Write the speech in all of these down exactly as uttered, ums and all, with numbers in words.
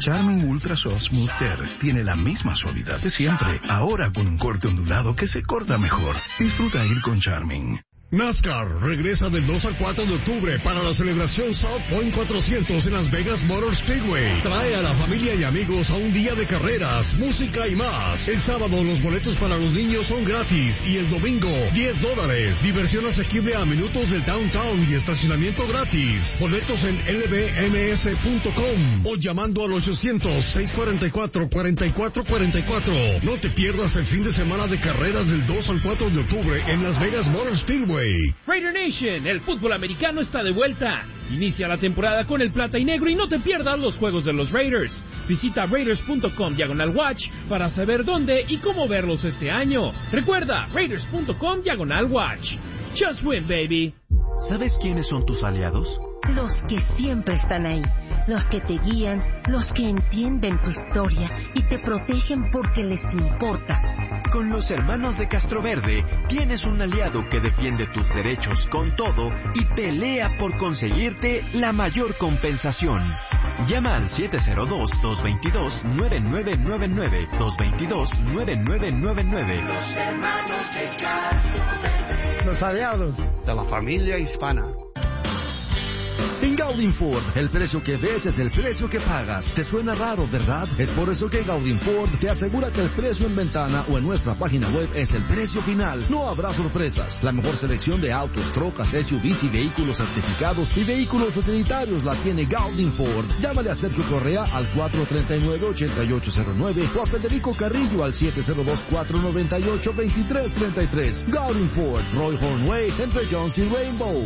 Charmin Ultra Soft Smooth Tear tiene la misma suavidad de siempre, ahora con un corte ondulado que se corta mejor. Disfruta ir con Charmin. NASCAR regresa del dos al cuatro de octubre para la celebración South Point cuatrocientos en Las Vegas Motor Speedway. Trae a la familia y amigos a un día de carreras, música y más. El sábado los boletos para los niños son gratis y el domingo diez dólares. Diversión asequible a minutos del downtown y estacionamiento gratis. Boletos en L B M S punto com o llamando al ochocientos, seiscientos cuarenta y cuatro, cuarenta y cuatro cuarenta y cuatro. No te pierdas el fin de semana de carreras del dos al cuatro de octubre en Las Vegas Motor Speedway. Raider Nation, el fútbol americano está de vuelta. Inicia la temporada con el plata y negro y no te pierdas los juegos de los Raiders. Visita raiders punto com diagonal watch para saber dónde y cómo verlos este año. Recuerda, raiders punto com diagonal watch. Just win, baby. ¿Sabes quiénes son tus aliados? Los que siempre están ahí, los que te guían, los que entienden tu historia y te protegen porque les importas. Con los hermanos de Castroverde tienes un aliado que defiende tus derechos con todo y pelea por conseguirte la mayor compensación. Llama al siete cero dos, dos dos dos, nueve nueve nueve nueve, dos dos dos, nueve nueve nueve nueve. Los hermanos de Castroverde. Los aliados de la familia hispana. En Gaudin Ford, el precio que ves es el precio que pagas. ¿Te suena raro, verdad? Es por eso que Gaudin Ford te asegura que el precio en ventana o en nuestra página web es el precio final. No habrá sorpresas. La mejor selección de autos, trocas, S U Vs y vehículos certificados y vehículos utilitarios la tiene Gaudin Ford. Llámale a Sergio Correa al cuatro tres nueve, ocho ocho cero nueve o a Federico Carrillo al siete cero dos, cuatro nueve ocho, dos tres tres tres. Gaudin Ford, Roy Hornway, entre Jones y Rainbow.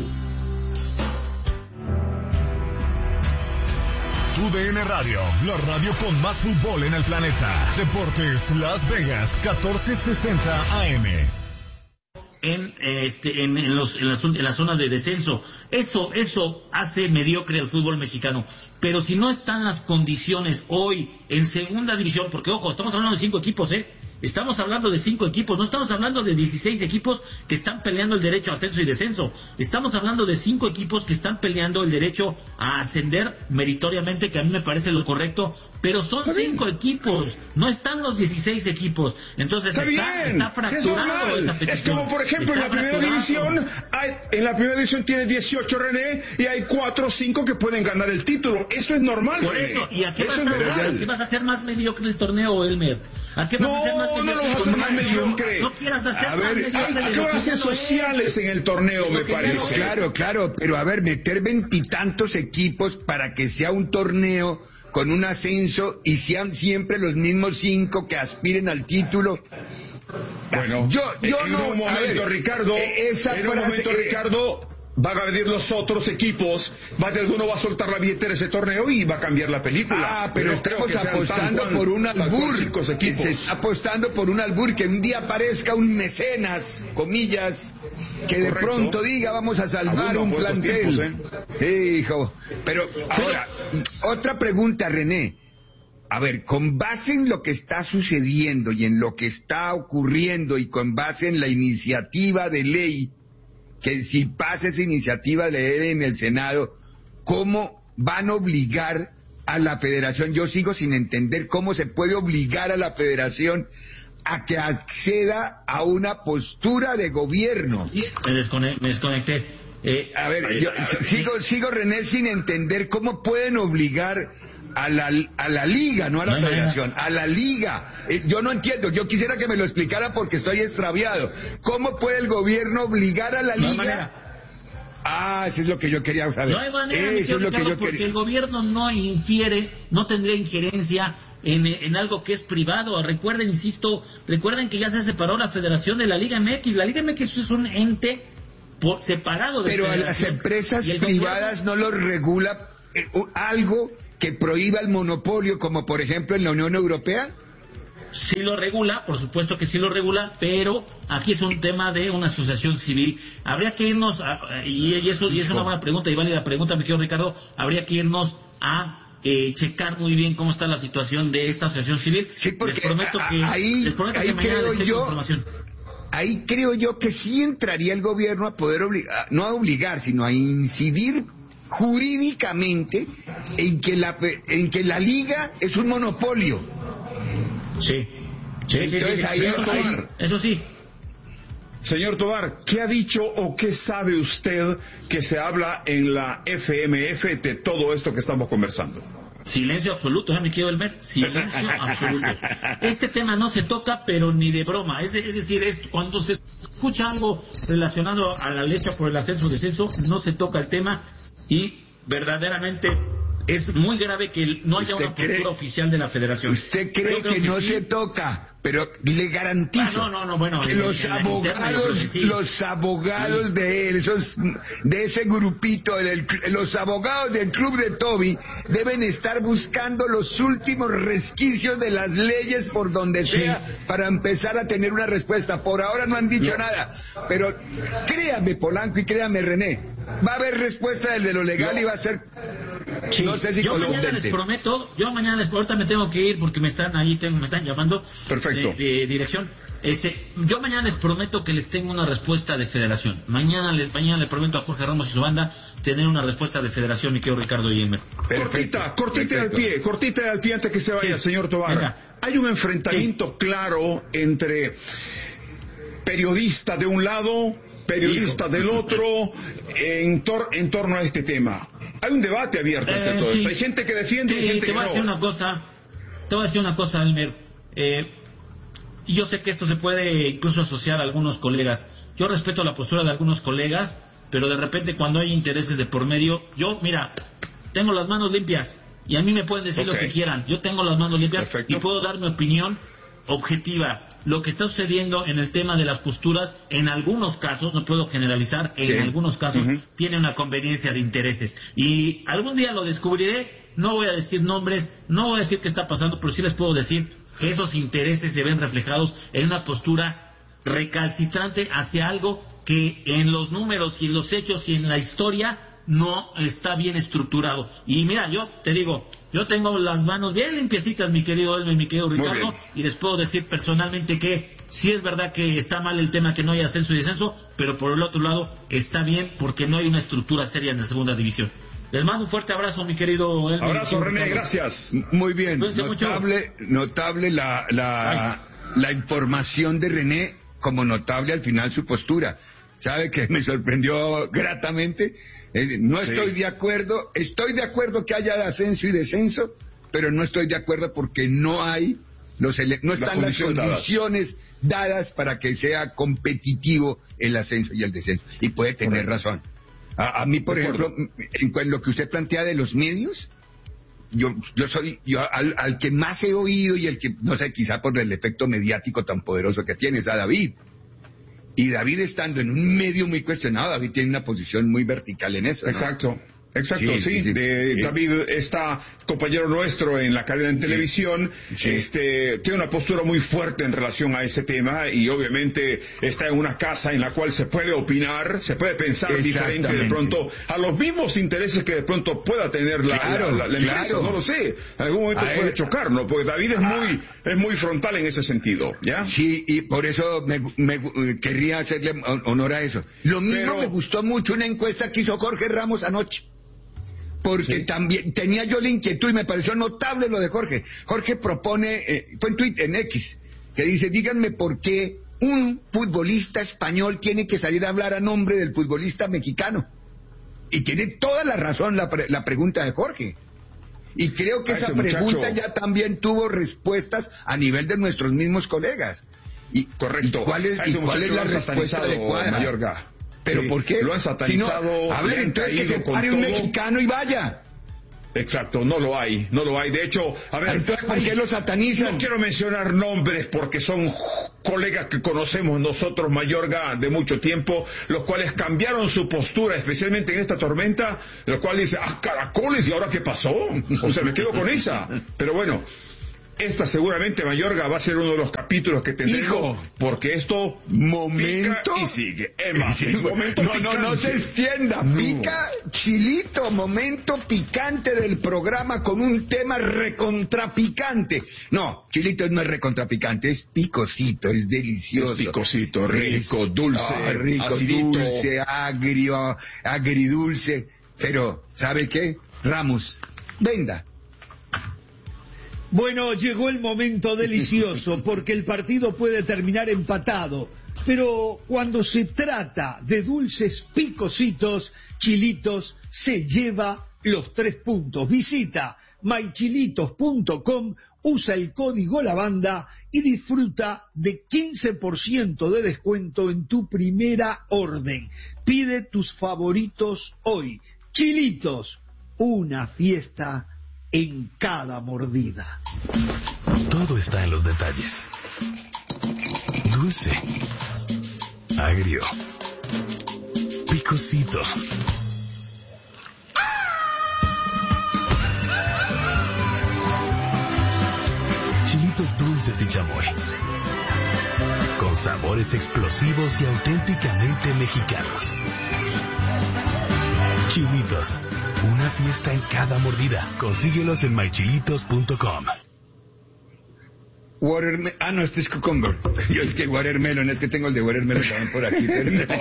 U D N Radio, la radio con más fútbol en el planeta. Deportes Las Vegas, catorce sesenta A M. En este en, en, los, en, la, en la zona de descenso. Eso eso hace mediocre el fútbol mexicano. Pero si no están las condiciones hoy en segunda división, porque ojo, estamos hablando de cinco equipos, ¿eh? Estamos hablando de cinco equipos, no estamos hablando de dieciséis equipos que están peleando el derecho a ascenso y descenso. Estamos hablando de cinco equipos que están peleando el derecho a ascender meritoriamente, que a mí me parece lo correcto, pero son cinco equipos, no están los dieciséis equipos. Entonces está, está, está fracturado esa petición. Es como, por ejemplo, está en la primera división, hay, en la primera división tiene dieciocho, René, y hay cuatro o cinco que pueden ganar el título. Eso es normal, por René. eso, ¿y a qué, eso vas, es a normal. ¿a qué vas a hacer más mediocre el torneo, Elmer? ¿A qué vas no, a hacer más no, no lo vas a hacer más mediocre. No quieras hacer a más ver, mediocre. hay clases sociales en el torneo, me parece. Claro, claro, pero a ver, meter veintitantos equipos para que sea un torneo con un ascenso y sean siempre los mismos cinco que aspiren al título. Bueno, yo, yo en no, un momento, ver, Ricardo, esa en un frase, momento, eh, Ricardo, van a venir los otros equipos, más de alguno va a soltar la billetera ese torneo y va a cambiar la película. Ah, pero, pero estamos apostando por un albur, que se está apostando por un albur, que un día aparezca un mecenas, comillas, que de Correcto. Pronto diga vamos a salvar un plantel. Tiempos, ¿eh? Hijo, pero ahora, otra pregunta, René. A ver, con base en lo que está sucediendo y en lo que está ocurriendo y con base en la iniciativa de ley, que si pasa esa iniciativa de ley en el Senado, ¿cómo van a obligar a la federación? Yo sigo sin entender cómo se puede obligar a la federación a que acceda a una postura de gobierno. Me, descone me desconecté. Eh, a ver, yo sigo, sigo, René, sin entender cómo pueden obligar a la, a la liga, no a la no, federación, no, no. a la liga. Eh, yo no entiendo, yo quisiera que me lo explicara porque estoy extraviado. ¿Cómo puede el gobierno obligar a la no liga? Ah, eso es lo que yo quería saber. No hay manera, eso es lo Ricardo, que yo porque quería. El gobierno no infiere, no tendría injerencia en, en algo que es privado. Recuerden, insisto, recuerden que ya se separó la federación de la Liga M X. La Liga M X es un ente por, separado de Pero a las empresas privadas gobierno... no lo regula eh, algo que prohíba el monopolio, como por ejemplo en la Unión Europea. Sí lo regula, por supuesto que sí lo regula, pero aquí es un tema de una asociación civil. Habría que irnos, a, y, y eso y es una buena pregunta y válida pregunta, mi querido Ricardo, habría que irnos a eh, checar muy bien cómo está la situación de esta asociación civil. Sí, porque les prometo que, ahí, les prometo ahí que mañana creo les yo, información. Ahí creo yo que sí entraría el gobierno a poder obligar, no a obligar, sino a incidir jurídicamente en que la en que la liga es un monopolio. Sí. Sí, Entonces sí, sí, ahí, sí, ahí eso sí. Señor Tobar, ¿qué ha dicho o qué sabe usted que se habla en la F M F de todo esto que estamos conversando? Silencio absoluto, ¿eh, mi querido Elmer? Silencio absoluto. Este tema no se toca, pero ni de broma. Es, de, es decir, es, cuando se escucha algo relacionado a la lucha por el ascenso o descenso, no se toca el tema y verdaderamente es muy grave que no haya una postura cree, oficial de la Federación. ¿Usted cree que, que no sí. se toca? Pero le garantizo ah, no, no, no, bueno, que en, los en abogados, interna, sí. los abogados sí. de él, esos, de ese grupito, el, los abogados del club de Toby deben estar buscando los últimos resquicios de las leyes por donde sí. sea para empezar a tener una respuesta. Por ahora no han dicho no. nada, pero créame Polanco y créame René, va a haber respuesta del de lo legal no. y va a ser... Sí. No sé si yo mañana les prometo, yo mañana les ahorita me tengo que ir porque me están ahí, tengo, me están llamando. Perfecto. De, de dirección. Este, yo mañana les prometo que les tengo una respuesta de Federación. Mañana les mañana le prometo a Jorge Ramos y su banda tener una respuesta de Federación, mi querido Ricardo y Elmer. Cortita, cortita al pie, cortita al pie antes que se vaya, sí. señor Tobar. Venga. Hay un enfrentamiento sí. claro entre periodistas de un lado, periodistas del otro, en, tor en torno a este tema. Hay un debate abierto entre eh, todo sí. esto. Hay gente que defiende sí, y gente te voy que a decir no. una cosa, te voy a decir una cosa, Elmer. Eh, yo sé que esto se puede incluso asociar a algunos colegas. Yo respeto la postura de algunos colegas, pero de repente cuando hay intereses de por medio, yo, mira, tengo las manos limpias y a mí me pueden decir okay. lo que quieran. Yo tengo las manos limpias Perfecto. y puedo dar mi opinión objetiva. Lo que está sucediendo en el tema de las posturas, en algunos casos, no puedo generalizar, en sí. algunos casos uh-huh. tiene una conveniencia de intereses. Y algún día lo descubriré, no voy a decir nombres, no voy a decir qué está pasando, pero sí les puedo decir que esos intereses se ven reflejados en una postura recalcitrante hacia algo que en los números y en los hechos y en la historia no está bien estructurado. Y mira, yo te digo, yo tengo las manos bien limpiecitas, mi querido Elmer, mi querido Ricardo, y les puedo decir personalmente que sí es verdad que está mal el tema que no haya ascenso y descenso, pero por el otro lado está bien porque no hay una estructura seria en la segunda división. Les mando un fuerte abrazo, mi querido Elmer. Abrazo, René, gracias. Muy bien, notable, notable la, la, la información de René, como notable al final su postura. ¿Sabe que me sorprendió gratamente? Eh, no estoy sí. de acuerdo, estoy de acuerdo que haya ascenso y descenso, pero no estoy de acuerdo porque no hay, los ele no están las, las condiciones dadas. dadas para que sea competitivo el ascenso y el descenso. Y puede tener Correcto. razón. A, a mí, por ejemplo, en, en lo que usted plantea de los medios, yo yo soy yo al, al que más he oído y el que, no sé, quizá por el efecto mediático tan poderoso que tiene, es a David. Y David, estando en un medio muy cuestionado, David tiene una posición muy vertical en eso, ¿no? Exacto. Exacto, sí, sí, sí. De, sí. David está compañero nuestro en la cadena en televisión, sí. este, tiene una postura muy fuerte en relación a ese tema y obviamente está en una casa en la cual se puede opinar, se puede pensar diferente de pronto a los mismos intereses que de pronto pueda tener la, claro, la, la, la empresa, claro. no lo sé, en algún momento a puede él... chocar, ¿no? Porque David es muy, es muy frontal en ese sentido, ¿ya? Sí, y por eso me, me querría hacerle honor a eso. Lo mismo Pero... me gustó mucho una encuesta que hizo Jorge Ramos anoche. Porque sí. también tenía yo la inquietud y me pareció notable lo de Jorge. Jorge propone, eh, fue en Twitter, en X, que dice, díganme por qué un futbolista español tiene que salir a hablar a nombre del futbolista mexicano. Y tiene toda la razón la, pre la pregunta de Jorge. Y creo que a esa pregunta muchacho... ya también tuvo respuestas a nivel de nuestros mismos colegas. Y, Correcto. ¿Y cuál es, y cuál es la respuesta adecuada? Mayorga. ¿Pero sí, por qué? Lo han satanizado. Si no, a ver, entonces que se pare un mexicano y vaya. Exacto, no lo hay, no lo hay. De hecho, a ver, entonces, ¿por qué lo satanizan? No quiero mencionar nombres porque son colegas que conocemos nosotros, Mayorga, de mucho tiempo, los cuales cambiaron su postura, especialmente en esta tormenta, los cuales dicen, ah, caracoles, ¿y ahora qué pasó? O sea, me quedo con esa. Pero bueno, esta seguramente, Mayorga, va a ser uno de los capítulos que tendremos, Hijo, porque esto momento pica y sigue. Emma, sí, momento no, no, no se extienda. No. Pica, chilito, momento picante del programa con un tema recontrapicante. No, chilito no es recontrapicante, es picosito, es delicioso. Es picosito, rico, es, dulce, oh, rico, acidito. dulce, agrio, agridulce. Pero, ¿sabe qué? Ramos, venda. Bueno, llegó el momento delicioso, porque el partido puede terminar empatado. Pero cuando se trata de dulces picositos, Chilitos se lleva los tres puntos. Visita my chilitos punto com, usa el código Lavanda y disfruta de quince por ciento de descuento en tu primera orden. Pide tus favoritos hoy. Chilitos, una fiesta en cada mordida. Todo está en los detalles. Dulce, agrio, picosito. Chilitos dulces y chamoy, con sabores explosivos y auténticamente mexicanos. Chilitos, una fiesta en cada mordida. Consíguelos en my chilitos punto com. Watermelon, ah no, este es cucumber. Yo es que watermelon, es que tengo el de watermelon también por aquí. Pero... no.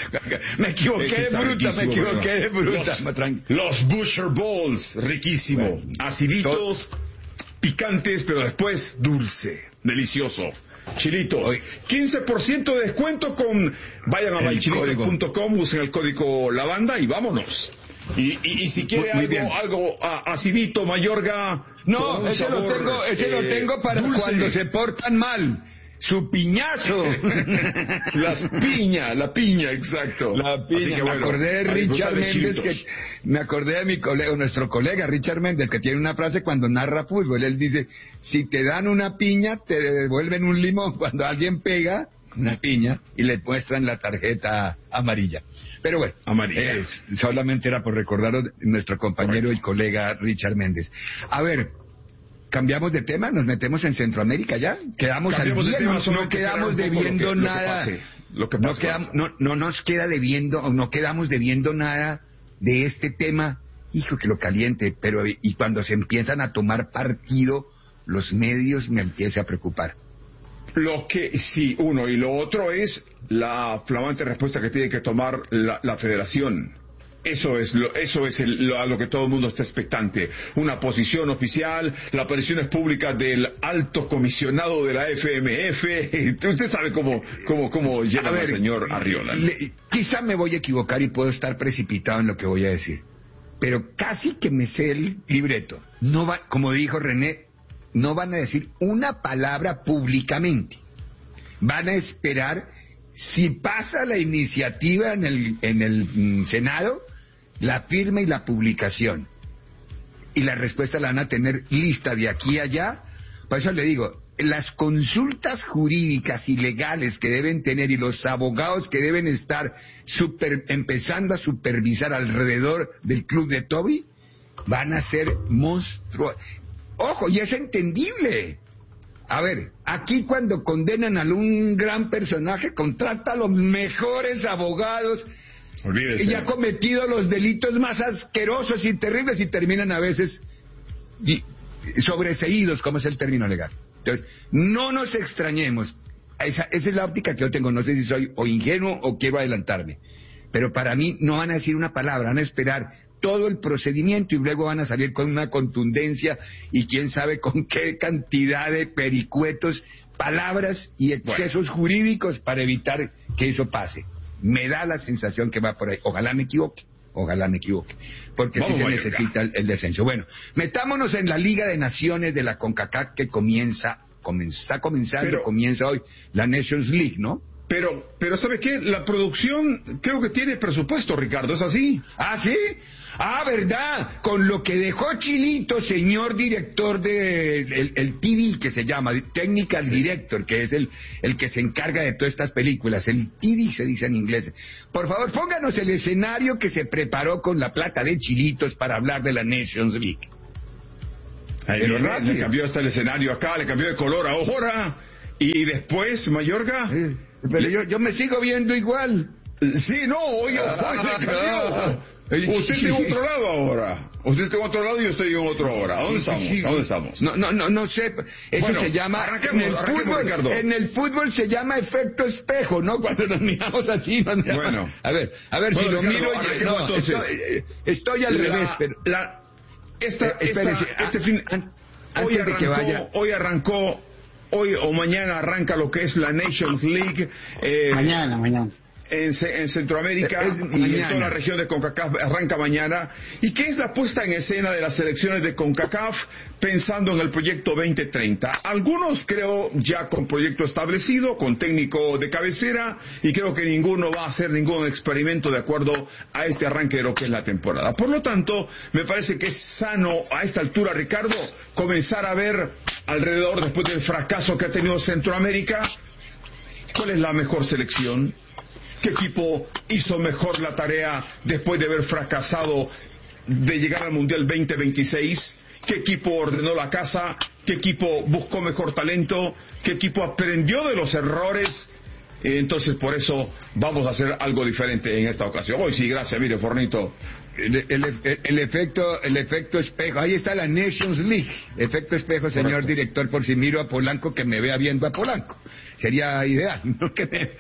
Me equivoqué de bruta, me equivoqué de bruta. Los, los Butcher Balls, riquísimo. Bueno, aciditos, picantes, pero después dulce, delicioso. Chilitos, quince por ciento de descuento con... Vayan a my chilitos punto com, usen el código Lavanda y vámonos. Y, y, y si quiere muy, muy algo, algo uh, acidito, Mayorga... No, ese sabor, lo tengo, ese eh, lo tengo para dulce. Cuando se portan mal. Su piñazo. Las piña, la piña, exacto. La piña. Así que, bueno, me acordé de Richard Méndez, que, me acordé de mi colega, nuestro colega Richard Méndez, que tiene una frase cuando narra fútbol. Él dice, si te dan una piña, te devuelven un limón. Cuando alguien pega una piña y le muestran la tarjeta amarilla. Pero bueno, eh, solamente era por recordaros nuestro compañero Correcto. Y colega Richard Méndez. A ver, cambiamos de tema, nos metemos en Centroamérica ya, quedamos cambiamos al día, no, no quedamos debiendo lo que, nada, lo que pase, lo que pase, no, quedamos, no, no nos queda debiendo, no quedamos debiendo nada de este tema, hijo que lo caliente, pero y cuando se empiezan a tomar partido, los medios me empieza a preocupar. Lo que sí, uno, y lo otro es la flamante respuesta que tiene que tomar la, la federación. Eso es lo, eso es el, lo, a lo que todo el mundo está expectante. Una posición oficial, las apariciones públicas del alto comisionado de la F M F. Usted sabe cómo, cómo, cómo llega el señor Arriola. Le, quizá me voy a equivocar y puedo estar precipitado en lo que voy a decir, pero casi que me sé el libreto. No va, como dijo René, no van a decir una palabra públicamente. Van a esperar, si pasa la iniciativa en el, en el mm, Senado, la firma y la publicación. Y la respuesta la van a tener lista de aquí a allá. Por eso le digo, las consultas jurídicas y legales que deben tener y los abogados que deben estar super, empezando a supervisar alrededor del club de Toby, van a ser monstruos. Ojo, y es entendible. A ver, aquí cuando condenan a un gran personaje, contrata a los mejores abogados. Olvídese. Y ha cometido los delitos más asquerosos y terribles y terminan a veces sobreseídos, como es el término legal. Entonces, no nos extrañemos. Esa, esa es la óptica que yo tengo. No sé si soy o ingenuo o quiero adelantarme. Pero para mí no van a decir una palabra, van a esperar todo el procedimiento y luego van a salir con una contundencia y quién sabe con qué cantidad de pericuetos, palabras y excesos bueno. jurídicos para evitar que eso pase. Me da la sensación que va por ahí. Ojalá me equivoque, ojalá me equivoque, porque sí se necesita el, el descenso. Bueno, metámonos en la Liga de Naciones de la CONCACAF que comienza, comienza está comenzando, Pero... comienza hoy la Nations League, ¿no? Pero, pero ¿sabe qué? La producción creo que tiene presupuesto, Ricardo, ¿es así? ¿Ah, sí? Ah, ¿verdad? Con lo que dejó Chilito, señor director de el, el T V que se llama, Technical Director, que es el, el que se encarga de todas estas películas, el T V se dice en inglés. Por favor, pónganos el escenario que se preparó con la plata de Chilitos para hablar de la Nations League. Ahí le, le cambió hasta el escenario acá, le cambió de color ahora, y después, Mayorga... Sí. Pero yo, yo me sigo viendo igual. Sí, no, oye, oye, cambió. Usted de otro lado ahora. Usted está en otro lado y yo estoy en otro ahora. ¿A dónde sí, estamos? Sí, sí. ¿A dónde estamos? No, no, no, no sé. Eso bueno, se llama... Arranquemos, en, el arranquemos, fútbol, en el fútbol se llama efecto espejo, ¿no? Cuando nos miramos así. Nos miramos. Bueno. A ver, a ver, bueno, si lo Ricardo, miro... No, entonces, estoy, estoy al la, revés, pero... La, esta, eh, espérese, esta, este fin... An, hoy, arrancó, que vaya... hoy arrancó... Hoy o mañana arranca lo que es la Nations League. Eh, mañana, mañana. En, en Centroamérica es, es y en toda la región de CONCACAF arranca mañana. ¿Y qué es la puesta en escena de las selecciones de CONCACAF pensando en el proyecto veinte treinta? Algunos creo ya con proyecto establecido, con técnico de cabecera, y creo que ninguno va a hacer ningún experimento de acuerdo a este arranque de lo que es la temporada. Por lo tanto, me parece que es sano a esta altura, Ricardo, comenzar a ver alrededor, después del fracaso que ha tenido Centroamérica, cuál es la mejor selección. ¿Qué equipo hizo mejor la tarea después de haber fracasado de llegar al Mundial veinte veintiséis? ¿Qué equipo ordenó la casa? ¿Qué equipo buscó mejor talento? ¿Qué equipo aprendió de los errores? Entonces, por eso vamos a hacer algo diferente en esta ocasión. Hoy sí, gracias, mire, Fornito. El, el, el, el efecto el efecto espejo, ahí está la Nations League. Efecto espejo, señor Correcto. Director, por si miro a Polanco, que me vea viendo a Polanco. Sería ideal, ¿no? Que me...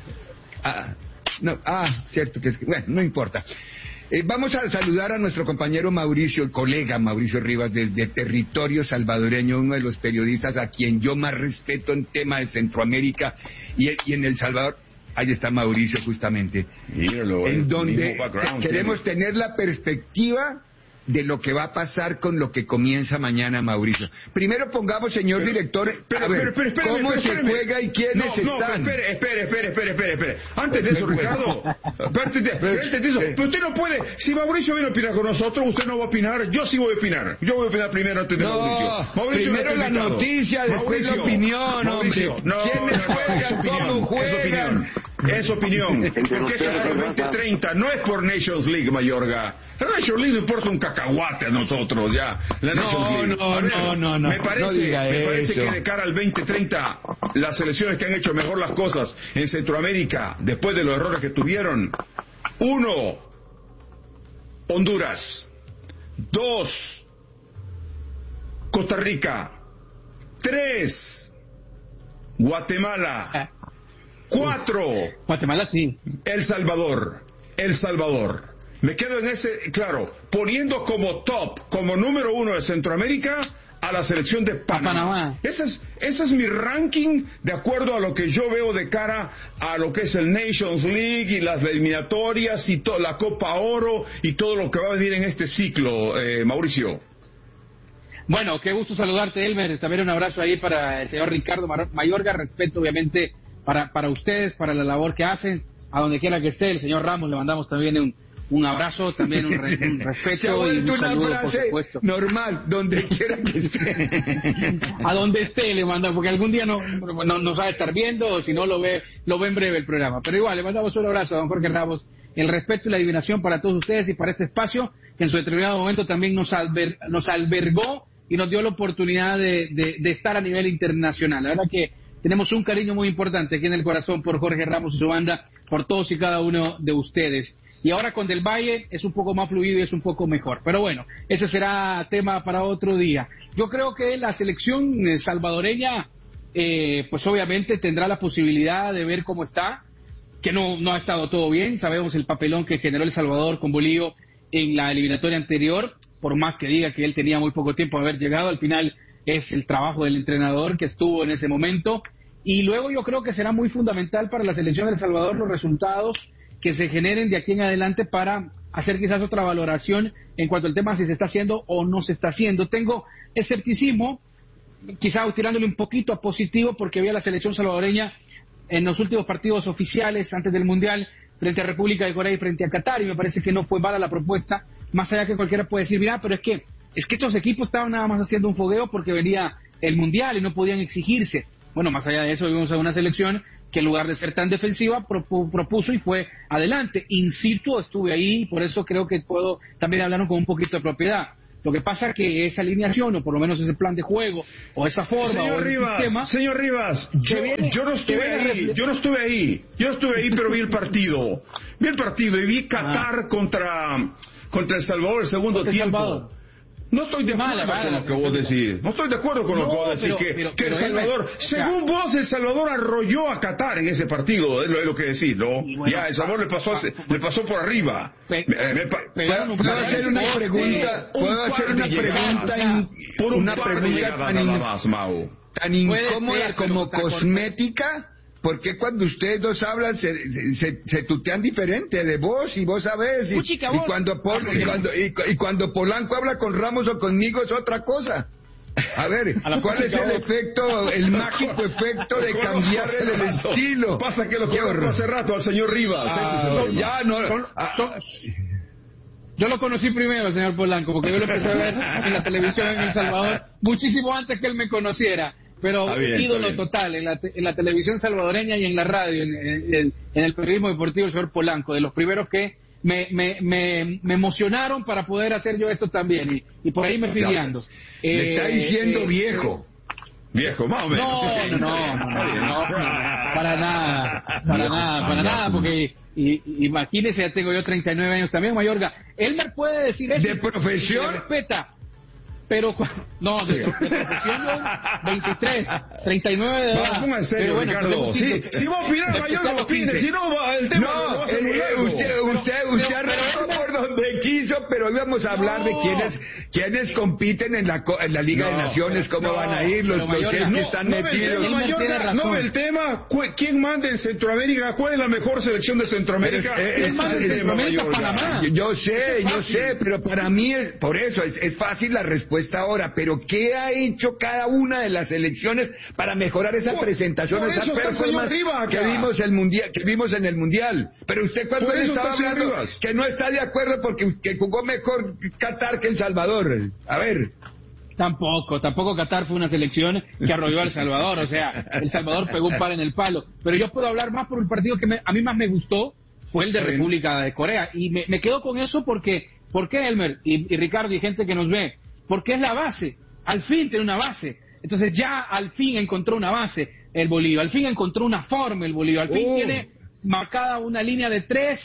Ah, no, ah, cierto, que es que, bueno, no importa. Eh, vamos a saludar a nuestro compañero Mauricio, el colega Mauricio Rivas, desde Territorio Salvadoreño, uno de los periodistas a quien yo más respeto en tema de Centroamérica y, y en El Salvador. Ahí está Mauricio, justamente. Míralo, en donde queremos tiene. tener la perspectiva de lo que va a pasar con lo que comienza mañana, Mauricio. Primero pongamos, señor pero, director, pero, a ver, pero, pero, ¿cómo se juega y quiénes no, no, están? No, espere, espere, espere, espere, espere, espere. Antes de eso, Ricardo, antes de, antes de eso, pero usted no puede, si Mauricio viene a opinar con nosotros, usted no va a opinar, yo sí voy a opinar. Yo voy a opinar primero antes de no, Mauricio. Mauricio primero la noticia, después Mauricio, la opinión, Mauricio, hombre. No, ¿quiénes no, juegan? es opinión, ¿Cómo juegan? Es opinión. Es opinión, porque eso es el veinte treinta, no es por Nations League, Mayorga. La Nations League no importa un cacahuate a nosotros, ya. La Nations no, League. No, ver, no, no, no. Me parece, no me parece eso. que de cara al veinte treinta, las selecciones que han hecho mejor las cosas en Centroamérica, después de los errores que tuvieron, uno, Honduras. Dos, Costa Rica. Tres, Guatemala. Cuatro, Guatemala sí. El Salvador. El Salvador. Me quedo en ese, claro, poniendo como top, como número uno de Centroamérica a la selección de Panamá. Panamá. Ese es, ese es mi ranking de acuerdo a lo que yo veo de cara a lo que es el Nations League y las eliminatorias y to, la Copa Oro y todo lo que va a venir en este ciclo, eh, Mauricio. Bueno, qué gusto saludarte, Elmer. También un abrazo ahí para el señor Ricardo Mayorga. Respeto, obviamente, para, para ustedes, para la labor que hacen. A donde quiera que esté, el señor Ramos, le mandamos también un, un abrazo, también un, re, un respeto y un saludo, por supuesto. Normal, donde quiera que esté. A donde esté le mandamos, porque algún día no, no nos va a estar viendo, o si no lo ve, lo ve en breve el programa. Pero igual, le mandamos un abrazo a don Jorge Ramos. El respeto y la adivinación para todos ustedes y para este espacio, que en su determinado momento también nos, alber, nos albergó y nos dio la oportunidad de, de, de estar a nivel internacional. La verdad que tenemos un cariño muy importante aquí en el corazón por Jorge Ramos y su banda, por todos y cada uno de ustedes. Y ahora con Del Valle es un poco más fluido y es un poco mejor. Pero bueno, ese será tema para otro día. Yo creo que la selección salvadoreña, eh, pues obviamente tendrá la posibilidad de ver cómo está, que no, no ha estado todo bien. Sabemos el papelón que generó El Salvador con Bolívar en la eliminatoria anterior, por más que diga que él tenía muy poco tiempo de haber llegado, al final es el trabajo del entrenador que estuvo en ese momento. Y luego yo creo que será muy fundamental para la selección de El Salvador los resultados que se generen de aquí en adelante para hacer quizás otra valoración en cuanto al tema si se está haciendo o no se está haciendo. Tengo escepticismo, quizás tirándole un poquito a positivo, porque vi a la selección salvadoreña en los últimos partidos oficiales antes del Mundial frente a República de Corea y frente a Qatar, y me parece que no fue mala la propuesta, más allá que cualquiera puede decir, mira, pero es que es que estos equipos estaban nada más haciendo un fogueo porque venía el Mundial y no podían exigirse. Bueno, más allá de eso, vimos a una selección que en lugar de ser tan defensiva propuso y fue adelante. In situ estuve ahí, por eso creo que puedo también hablar con un poquito de propiedad. Lo que pasa es que esa alineación, o por lo menos ese plan de juego, o esa forma, señor o el Rivas, sistema... Señor Rivas, yo, viene, yo no estuve ahí, yo no estuve ahí, yo no estuve ahí, pero vi el partido. Vi el partido y vi Qatar ah. contra... contra El Salvador el segundo tiempo. Salvador. No estoy de acuerdo mala, con mala, lo que vos decís. No estoy de acuerdo con no, lo que vos decís. Pero, que, pero, que pero El Salvador, él, según ya. vos, El Salvador arrolló a Qatar en ese partido. Es lo, es lo que decís, ¿no? Bueno, ya, El Salvador le pasó, pa, le pasó por arriba. Pe, me, me, ¿Puedo, ¿Puedo hacer una pregunta? ¿Puedo hacer una pregunta? Por una pregunta tan, in, más, Mau. tan incómoda ser, como cosmética. ¿Por qué cuando ustedes dos hablan se, se, se tutean diferente de vos y vos sabés? Y, Puchica, y, cuando Pol, y, cuando, y, y cuando Polanco habla con Ramos o conmigo es otra cosa. A ver, a ¿cuál es el efecto, el mágico efecto de cambiar el, el estilo? Pasa que lo conozco hace rato al señor Rivas. Ah, es ya no. Son, ah, son, yo lo conocí primero, señor Polanco, porque yo lo empecé a ver en la televisión en El Salvador muchísimo antes que él me conociera. Pero bien, ídolo total en la, te, en la televisión salvadoreña y en la radio, en, en, en el periodismo deportivo, el señor Polanco, de los primeros que me, me, me, me emocionaron para poder hacer yo esto también, y, y por ahí me fui guiando. Me eh, está diciendo eh, viejo. Viejo, más o menos. No, no, no, no, no, para nada, para nada, para nada, porque y, y, imagínese, ya tengo yo treinta y nueve años también, Mayorga. Él me puede decir eso. ¿De profesión? Me respeta. Pero, no, de, de profesión veintitrés, treinta y nueve de edad. Vamos, ponga en serio, bueno, Ricardo. Sí, si vos opinás, Mayor, no opines. Si no, el tema no, no va a ser muy largo. Usted, usted, usted arrancó por donde quiso, pero íbamos a hablar no. de quiénes quiénes compiten en la, en la Liga no, de Naciones, cómo no, van a ir, los seis que están no metidos. Mayor, no el tema, ¿quién manda en Centroamérica? ¿Cuál es la mejor selección de Centroamérica? ¿Quién manda en Centroamérica? Panamá. Yo sé, yo sé, pero para mí, es, por eso, es, es fácil la respuesta ahora, pero ¿qué ha hecho cada una de las elecciones para mejorar esa por, presentación, por esa performance que vimos el mundial, que vimos en el mundial? Pero usted cuando él estaba hablando Rivas. que no está de acuerdo porque que jugó mejor Qatar que El Salvador. A ver. Tampoco, tampoco Qatar fue una selección que arrolló a El Salvador, o sea, El Salvador pegó un par en el palo, pero yo puedo hablar más por el partido que me, a mí más me gustó, fue el de República de Corea, y me, me quedo con eso porque, ¿por qué, Elmer y, y Ricardo y gente que nos ve? Porque es la base, al fin tiene una base, entonces ya al fin encontró una base el Bolívar, al fin encontró una forma el Bolívar, al fin uh. tiene marcada una línea de tres,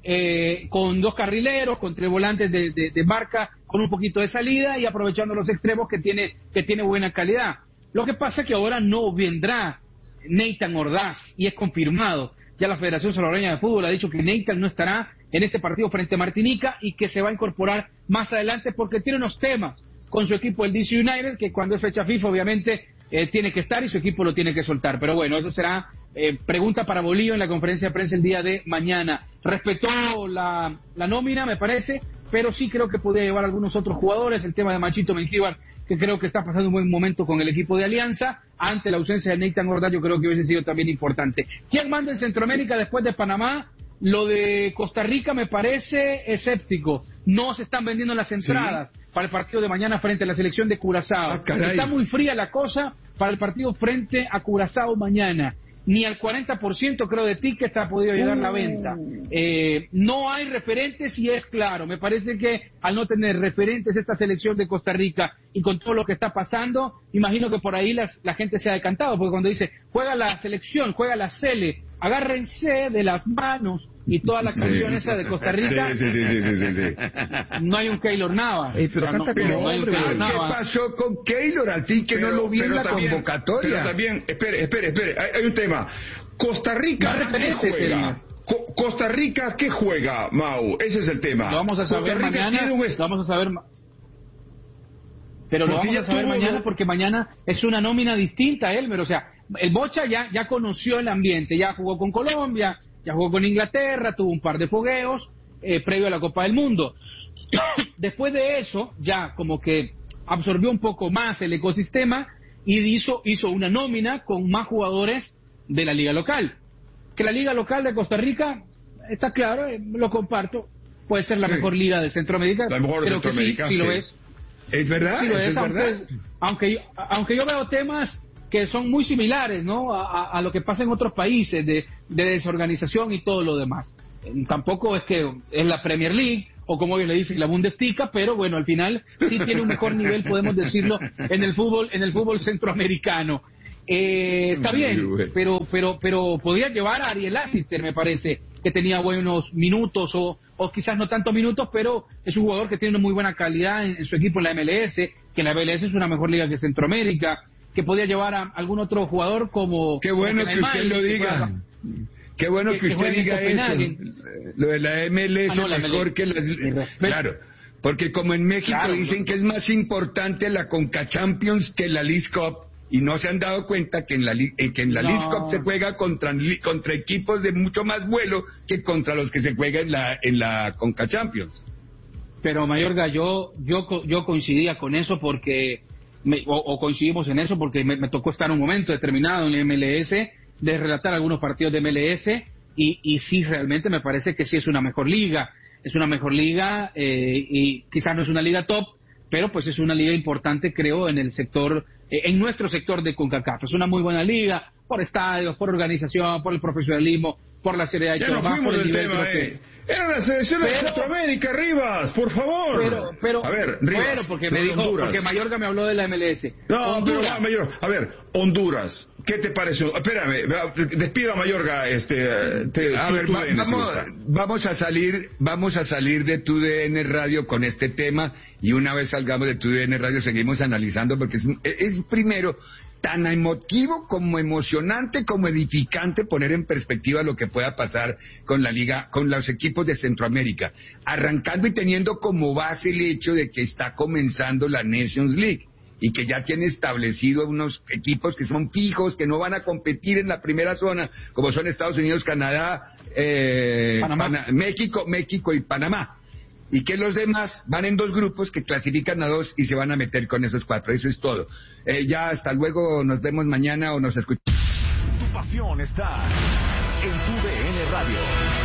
eh, con dos carrileros, con tres volantes de, de, de marca, con un poquito de salida y aprovechando los extremos que tiene, que tiene buena calidad. Lo que pasa es que ahora no vendrá Nathan Ordaz, y es confirmado, ya la Federación Salvadoreña de Fútbol ha dicho que Nathan no estará en este partido frente a Martinica y que se va a incorporar más adelante porque tiene unos temas con su equipo el D C United, que cuando es fecha FIFA obviamente eh, tiene que estar y su equipo lo tiene que soltar. Pero bueno, eso será eh, pregunta para Bolívar en la conferencia de prensa el día de mañana. Respetó la, la nómina, me parece, pero sí creo que podría llevar a algunos otros jugadores. El tema de Machito Mengíbar, que creo que está pasando un buen momento con el equipo de Alianza. Ante la ausencia de Nathan Ordaz, yo creo que hubiese sido también importante. ¿Quién manda en Centroamérica después de Panamá? Lo de Costa Rica me parece escéptico. No se están vendiendo las entradas ¿Sí? para el partido de mañana frente a la selección de Curazao. Ah, está muy fría la cosa para el partido frente a Curazao mañana. Ni al cuarenta por ciento creo de tickets ha podido llegar uh. la venta. Eh, no hay referentes y es claro. Me parece que al no tener referentes esta selección de Costa Rica y con todo lo que está pasando, imagino que por ahí las, la gente se ha decantado, porque cuando dice juega la selección, juega la Sele, agárrense de las manos y toda la canción sí. esa de Costa Rica, sí, sí, sí, sí, sí, sí. no hay un Keylor Navas. Ey, pero no, pero no hay un Keylor Navas. ¿Qué pasó con Keylor al fin que pero, no lo vi en la también, convocatoria? Pero también, espere, espere, espere, hay, hay un tema. Costa Rica, ¿qué juega? Co Costa Rica, ¿qué juega, Mau? Ese es el tema. Lo vamos a saber mañana. Un... Lo vamos a saber. Pero lo vamos a saber mañana porque mañana es una nómina distinta, Elmer. O sea, el Bocha ya, ya conoció el ambiente, ya jugó con Colombia, ya jugó con Inglaterra, tuvo un par de fogueos eh, previo a la Copa del Mundo. Después de eso, ya como que absorbió un poco más el ecosistema y hizo, hizo una nómina con más jugadores de la liga local. Que la liga local de Costa Rica, está claro, eh, lo comparto, puede ser la sí. mejor liga de Centroamérica. La mejor de creo Centroamérica, que sí, sí, sí. lo es. Es verdad, sí lo es, es aunque, verdad. Aunque yo, aunque yo veo temas que son muy similares, ¿no? A, a, a lo que pasa en otros países de, de desorganización y todo lo demás. Tampoco es que es la Premier League o como ellos le dicen la Bundesliga, pero bueno, al final sí tiene un mejor nivel, podemos decirlo, en el fútbol, en el fútbol centroamericano. Eh, está bien, pero pero pero podría llevar a Ariel Lassiter, me parece, que tenía buenos minutos o, o quizás no tantos minutos, pero es un jugador que tiene una muy buena calidad en, en su equipo en la M L S, que la M L S es una mejor liga que Centroamérica, que podía llevar a algún otro jugador como... Qué bueno como que usted Neymar, lo que diga. juega, Qué bueno que, que, que usted diga eso. Lo de la M L S ah, no, la mejor M L S. que las... Claro, porque como en México claro, dicen no. que es más importante la Conca Champions que la League Cup, y no se han dado cuenta que en la, eh, que en la no. League Cup se juega contra, contra equipos de mucho más vuelo que contra los que se juega en la, en la Conca Champions. Pero Mayorga, yo, yo, yo coincidía con eso porque... Me, o, o coincidimos en eso porque me, me tocó estar un momento determinado en la M L S de relatar algunos partidos de M L S y, y sí, realmente me parece que sí es una mejor liga, es una mejor liga eh, y quizás no es una liga top, pero pues es una liga importante, creo, en el sector, eh, en nuestro sector de CONCACAF. Es una muy buena liga por estadios, por organización, por el profesionalismo, por la seriedad. Ya no fuimos del tema, eh. Era la selección de Centroamérica, Rivas, por favor. Pero, pero, a ver, Rivas, bueno, porque me dijo, Honduras. porque Mayorga me habló de la M L S. No, Honduras. pero va, Mayorga, a ver, Honduras, ¿qué te pareció? Espérame, despida a Mayorga, este, te, a tu, ver, tu va, D N, vamos, si vamos a salir, vamos a salir de tu D N Radio con este tema y una vez salgamos de tu D N Radio seguimos analizando porque es, es primero tan emotivo como emocionante como edificante poner en perspectiva lo que pueda pasar con la liga, con los equipos de Centroamérica, arrancando y teniendo como base el hecho de que está comenzando la Nations League y que ya tiene establecido unos equipos que son fijos, que no van a competir en la primera zona, como son Estados Unidos, Canadá, eh, Pana- México, México y Panamá. Y que los demás van en dos grupos que clasifican a dos y se van a meter con esos cuatro. Eso es todo. Eh, ya hasta luego, nos vemos mañana o nos escuchamos. Tu pasión está en tu D N Radio.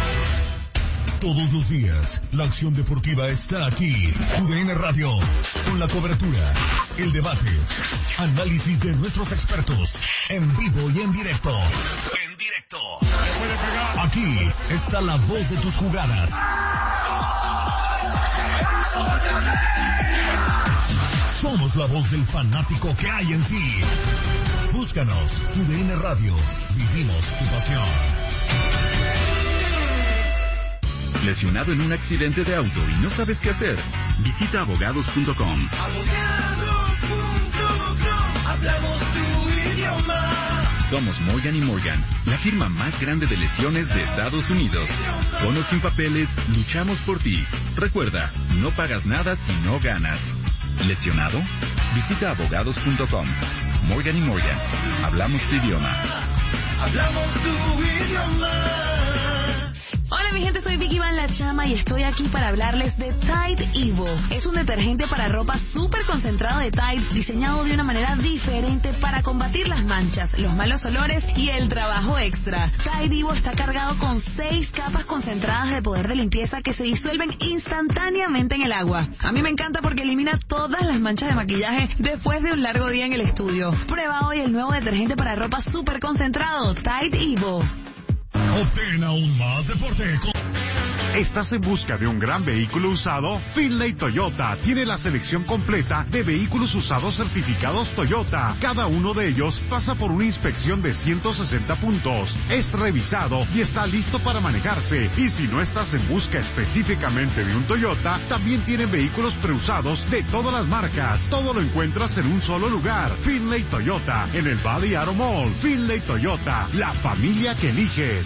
Todos los días, la acción deportiva está aquí. Tu D N Radio, con la cobertura, el debate, análisis de nuestros expertos, en vivo y en directo. En directo. Aquí está la voz de tus jugadas. Somos la voz del fanático que hay en ti. Búscanos, Tu D N Radio. Vivimos tu pasión. ¿Lesionado en un accidente de auto y no sabes qué hacer? Visita abogados punto com. Abogados punto com. Hablamos tu idioma. Somos Morgan y Morgan, la firma más grande de lesiones de Estados Unidos. Con o sin papeles, luchamos por ti. Recuerda, no pagas nada si no ganas. ¿Lesionado? Visita abogados punto com. Morgan y Morgan, hablamos tu idioma. Hablamos tu idioma. Hola mi gente, soy Vicky Van La Chama y estoy aquí para hablarles de Tide Evo. Es un detergente para ropa súper concentrado de Tide, diseñado de una manera diferente para combatir las manchas, los malos olores y el trabajo extra. Tide Evo está cargado con seis capas concentradas de poder de limpieza que se disuelven instantáneamente en el agua. A mí me encanta porque elimina todas las manchas de maquillaje después de un largo día en el estudio. Prueba hoy el nuevo detergente para ropa súper concentrado, Tide Evo. Obtén aún más deporte con... ¿Estás en busca de un gran vehículo usado? Finlay Toyota tiene la selección completa de vehículos usados certificados Toyota. Cada uno de ellos pasa por una inspección de ciento sesenta puntos. Es revisado y está listo para manejarse. Y si no estás en busca específicamente de un Toyota, también tienen vehículos preusados de todas las marcas. Todo lo encuentras en un solo lugar. Finlay Toyota, en el Valley Auto Mall. Finlay Toyota, la familia que eliges.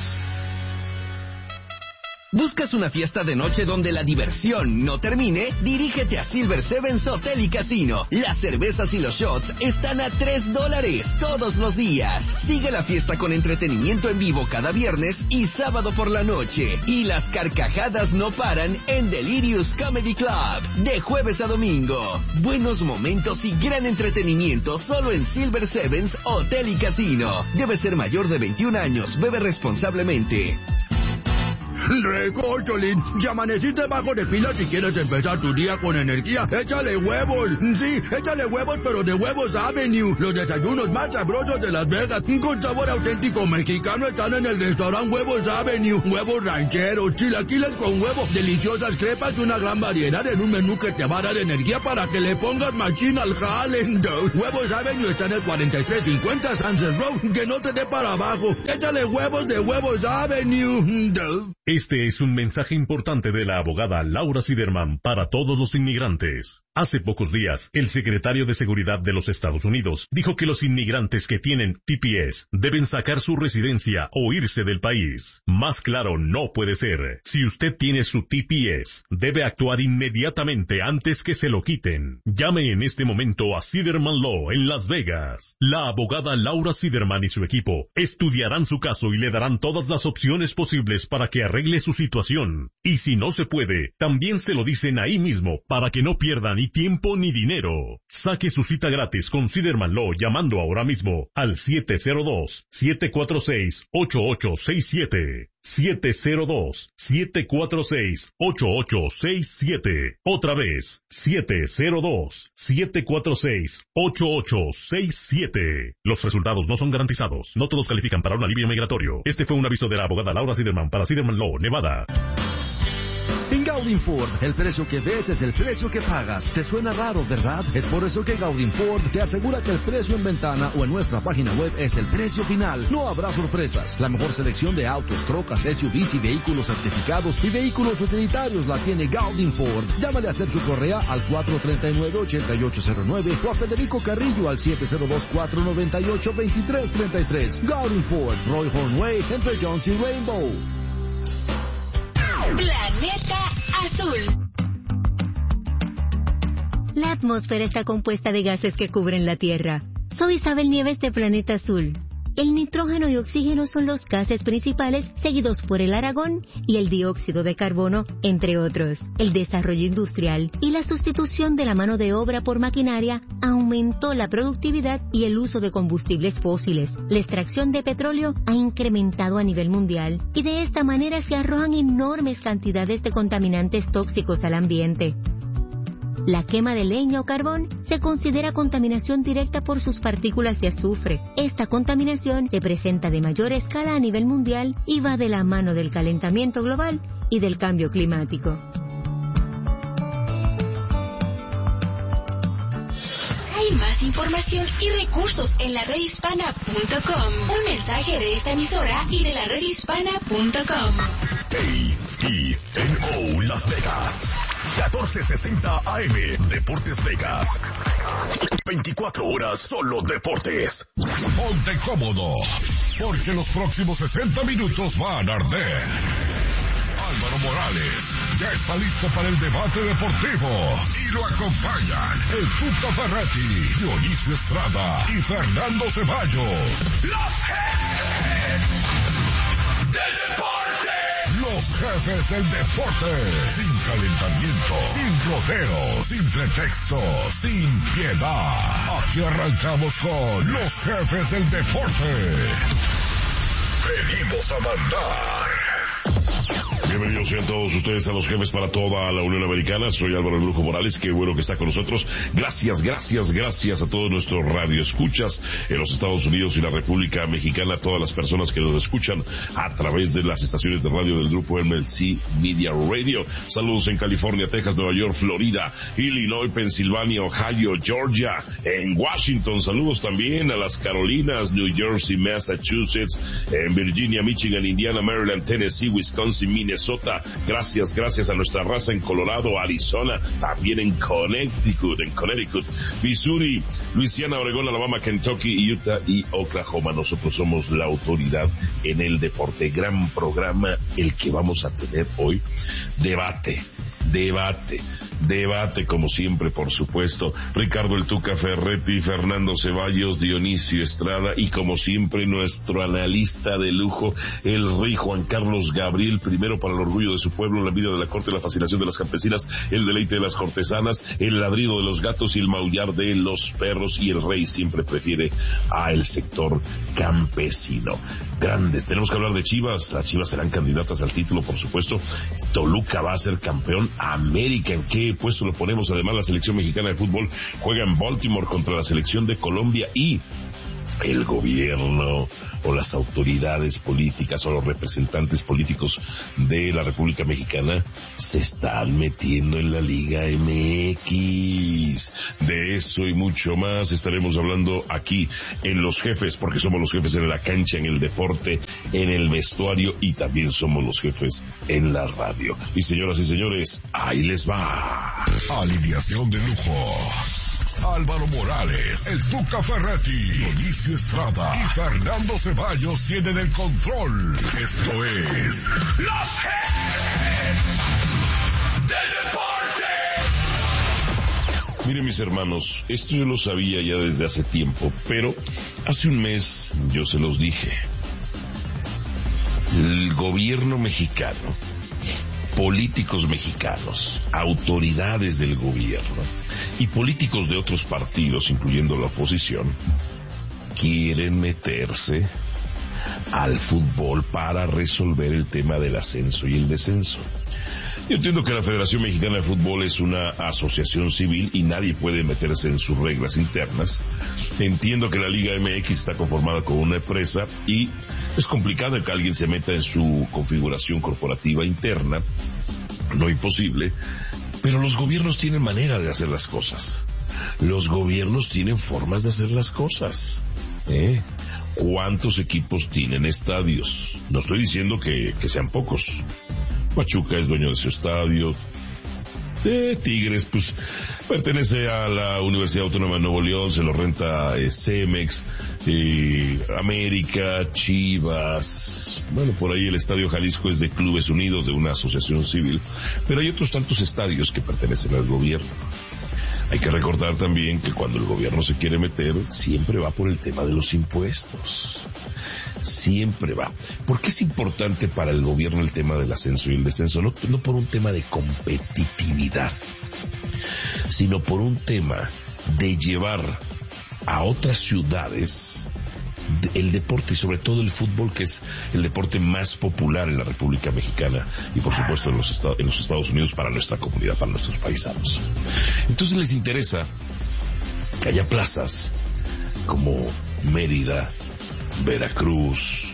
¿Buscas una fiesta de noche donde la diversión no termine? Dirígete a Silver Sevens Hotel y Casino. Las cervezas y los shots están a tres dólares todos los días. Sigue la fiesta con entretenimiento en vivo cada viernes y sábado por la noche. Y las carcajadas no paran en Delirious Comedy Club. De jueves a domingo. Buenos momentos y gran entretenimiento solo en Silver Sevens Hotel y Casino. Debe ser mayor de veintiún años. Bebe responsablemente. Recócholín, ya amaneciste bajo de pila si quieres empezar tu día con energía. Échale huevos, sí, échale huevos, pero de Huevos Avenue. Los desayunos más sabrosos de Las Vegas, con sabor auténtico mexicano, están en el restaurante Huevos Avenue. Huevos rancheros, chilaquiles con huevo, deliciosas crepas y una gran variedad en un menú que te va a dar energía para que le pongas machina al jale. Huevos Avenue está en el cuarenta y tres cincuenta Sunset Road, que no te dé para abajo. Échale huevos de Huevos Avenue. Este es un mensaje importante de la abogada Laura Siderman para todos los inmigrantes. Hace pocos días, el secretario de Seguridad de los Estados Unidos dijo que los inmigrantes que tienen T P S deben sacar su residencia o irse del país. Más claro no puede ser. Si usted tiene su T P S, debe actuar inmediatamente antes que se lo quiten. Llame en este momento a Siderman Law en Las Vegas. La abogada Laura Siderman y su equipo estudiarán su caso y le darán todas las opciones posibles para que arregle su situación. Y si no se puede, también se lo dicen ahí mismo para que no pierda ni tiempo ni dinero. Saque su cita gratis con Siderman Law llamando ahora mismo al siete cero dos, siete cuatro seis, ocho ocho seis siete. siete cero dos, siete cuatro seis, ocho ocho seis siete. Otra vez, siete cero dos, siete cuatro seis, ocho ocho seis siete. Los resultados no son garantizados. No todos califican para un alivio migratorio. Este fue un aviso de la abogada Laura Siderman para Siderman Law, Nevada. En Gaudin Ford, el precio que ves es el precio que pagas. ¿Te suena raro, verdad? Es por eso que Gaudin Ford te asegura que el precio en ventana o en nuestra página web es el precio final. No habrá sorpresas. La mejor selección de autos, trocas, S U Vs y vehículos certificados y vehículos utilitarios la tiene Gaudin Ford. Llámale a Sergio Correa al cuatro tres nueve, ocho ocho cero nueve o a Federico Carrillo al siete cero dos, cuatro nueve ocho, dos tres tres tres. Gaudin Ford, Roy Hornway, entre Jones y Rainbow. Planeta Azul. La atmósfera está compuesta de gases que cubren la Tierra. Soy Isabel Nieves de Planeta Azul. El nitrógeno y oxígeno son los gases principales, seguidos por el argón y el dióxido de carbono, entre otros. El desarrollo industrial y la sustitución de la mano de obra por maquinaria aumentó la productividad y el uso de combustibles fósiles. La extracción de petróleo ha incrementado a nivel mundial y de esta manera se arrojan enormes cantidades de contaminantes tóxicos al ambiente. La quema de leña o carbón se considera contaminación directa por sus partículas de azufre. Esta contaminación se presenta de mayor escala a nivel mundial y va de la mano del calentamiento global y del cambio climático. Hay más información y recursos en la red hispana punto com. Un mensaje de esta emisora y de la red hispana punto com. A E N O Las Vegas. catorce sesenta A M, Deportes Vegas. veinticuatro horas solo deportes. Ponte cómodo, porque los próximos sesenta minutos van a arder. Álvaro Morales ya está listo para el debate deportivo y lo acompañan el Tuca Ferretti, Dionisio Estrada y Fernando Ceballos. Los jefes del deporte. Los jefes del deporte, sin calentamiento, sin rodeos, sin pretextos, sin piedad. Aquí arrancamos con los jefes del deporte. Venimos a mandar. Bienvenidos sean todos ustedes a los jefes para toda la Unión Americana. Soy Álvaro Lujo Morales, qué bueno que está con nosotros. Gracias, gracias, gracias a todos nuestros radioescuchas en los Estados Unidos y la República Mexicana, a todas las personas que nos escuchan a través de las estaciones de radio del grupo M L C Media Radio. Saludos en California, Texas, Nueva York, Florida, Illinois, Pensilvania, Ohio, Georgia, en Washington. Saludos también a las Carolinas, New Jersey, Massachusetts, en Virginia, Michigan, Indiana, Maryland, Tennessee, Wisconsin, Minnesota. Gracias, gracias a nuestra raza en Colorado, Arizona, también en Connecticut, en Connecticut, Missouri, Luisiana, Oregón, Alabama, Kentucky, Utah y Oklahoma. Nosotros somos la autoridad en el deporte. Gran programa el que vamos a tener hoy. Debate, debate, debate como siempre, por supuesto. Ricardo El Tuca Ferretti, Fernando Ceballos, Dionisio Estrada y como siempre nuestro analista de lujo, el rey Juan Carlos Gabriel, primero para el orgullo de su pueblo, la vida de la corte, la fascinación de las campesinas, el deleite de las cortesanas, el ladrido de los gatos y el maullar de los perros, y el rey siempre prefiere a el sector campesino. Grandes, tenemos que hablar de Chivas. Las Chivas serán candidatas al título, por supuesto. Toluca va a ser campeón. América, ¿en qué puesto lo ponemos? Además, la selección mexicana de fútbol juega en Baltimore contra la selección de Colombia y el gobierno o las autoridades políticas o los representantes políticos de la República Mexicana se están metiendo en la Liga M X. De eso y mucho más estaremos hablando aquí en Los Jefes, porque somos los jefes en la cancha, en el deporte, en el vestuario y también somos los jefes en la radio. Y señoras y señores, ahí les va. Alineación de lujo. Álvaro Morales, el Tuca Ferretti, Dionisio Estrada y Fernando Ceballos tienen el control. Esto es Los Jefes del Deporte. Miren, mis hermanos, esto yo lo sabía ya desde hace tiempo, pero hace un mes yo se los dije. El gobierno mexicano, políticos mexicanos, autoridades del gobierno y políticos de otros partidos, incluyendo la oposición, quieren meterse al fútbol para resolver el tema del ascenso y el descenso. Yo entiendo que la Federación Mexicana de Fútbol es una asociación civil y nadie puede meterse en sus reglas internas. Entiendo que la Liga M X está conformada con una empresa y es complicado que alguien se meta en su configuración corporativa interna. No imposible, pero los gobiernos tienen manera de hacer las cosas. Los gobiernos tienen formas de hacer las cosas. ¿Eh? ¿Cuántos equipos tienen estadios? No estoy diciendo que, que sean pocos. Pachuca es dueño de su estadio. Eh, Tigres, pues, pertenece a la Universidad Autónoma de Nuevo León, se lo renta eh, Cemex, eh, América, Chivas. Bueno, por ahí el Estadio Jalisco es de Clubes Unidos, de una asociación civil. Pero hay otros tantos estadios que pertenecen al gobierno. Hay que recordar también que cuando el gobierno se quiere meter, siempre va por el tema de los impuestos. Siempre va. ¿Por qué es importante para el gobierno el tema del ascenso y el descenso? No, no por un tema de competitividad, sino por un tema de llevar a otras ciudades el deporte y sobre todo el fútbol, que es el deporte más popular en la República Mexicana y por supuesto en los, Estados, en los Estados Unidos para nuestra comunidad, para nuestros paisanos. Entonces les interesa que haya plazas como Mérida, Veracruz,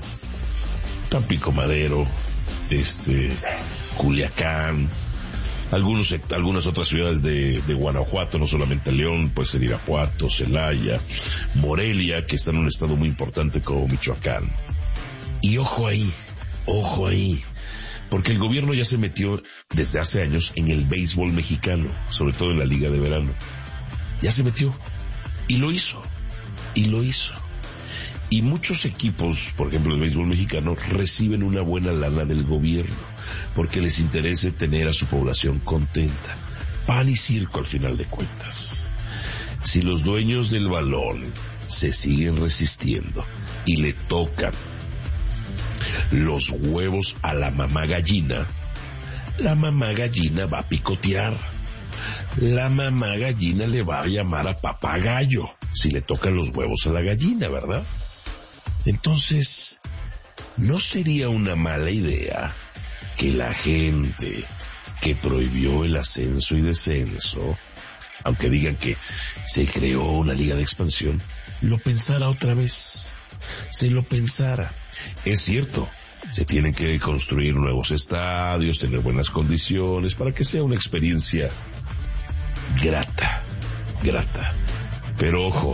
Tampico Madero, este, Culiacán, algunos, algunas otras ciudades de, de Guanajuato, no solamente León, puede ser Irapuato, Celaya, Morelia, que está en un estado muy importante como Michoacán. Y ojo ahí, ojo ahí, porque el gobierno ya se metió desde hace años en el béisbol mexicano, sobre todo en la Liga de Verano. Ya se metió, y lo hizo, y lo hizo. Y muchos equipos, por ejemplo el béisbol mexicano, reciben una buena lana del gobierno, porque les interesa tener a su población contenta. Pan y circo al final de cuentas. Si los dueños del balón se siguen resistiendo y le tocan los huevos a la mamá gallina, la mamá gallina va a picotear. La mamá gallina le va a llamar a papá gallo si le tocan los huevos a la gallina, ¿verdad? Entonces, ¿no sería una mala idea que la gente que prohibió el ascenso y descenso, aunque digan que se creó una liga de expansión, lo pensara otra vez? Se lo pensara. Es cierto, se tienen que construir nuevos estadios, tener buenas condiciones para que sea una experiencia grata, grata. Pero ojo,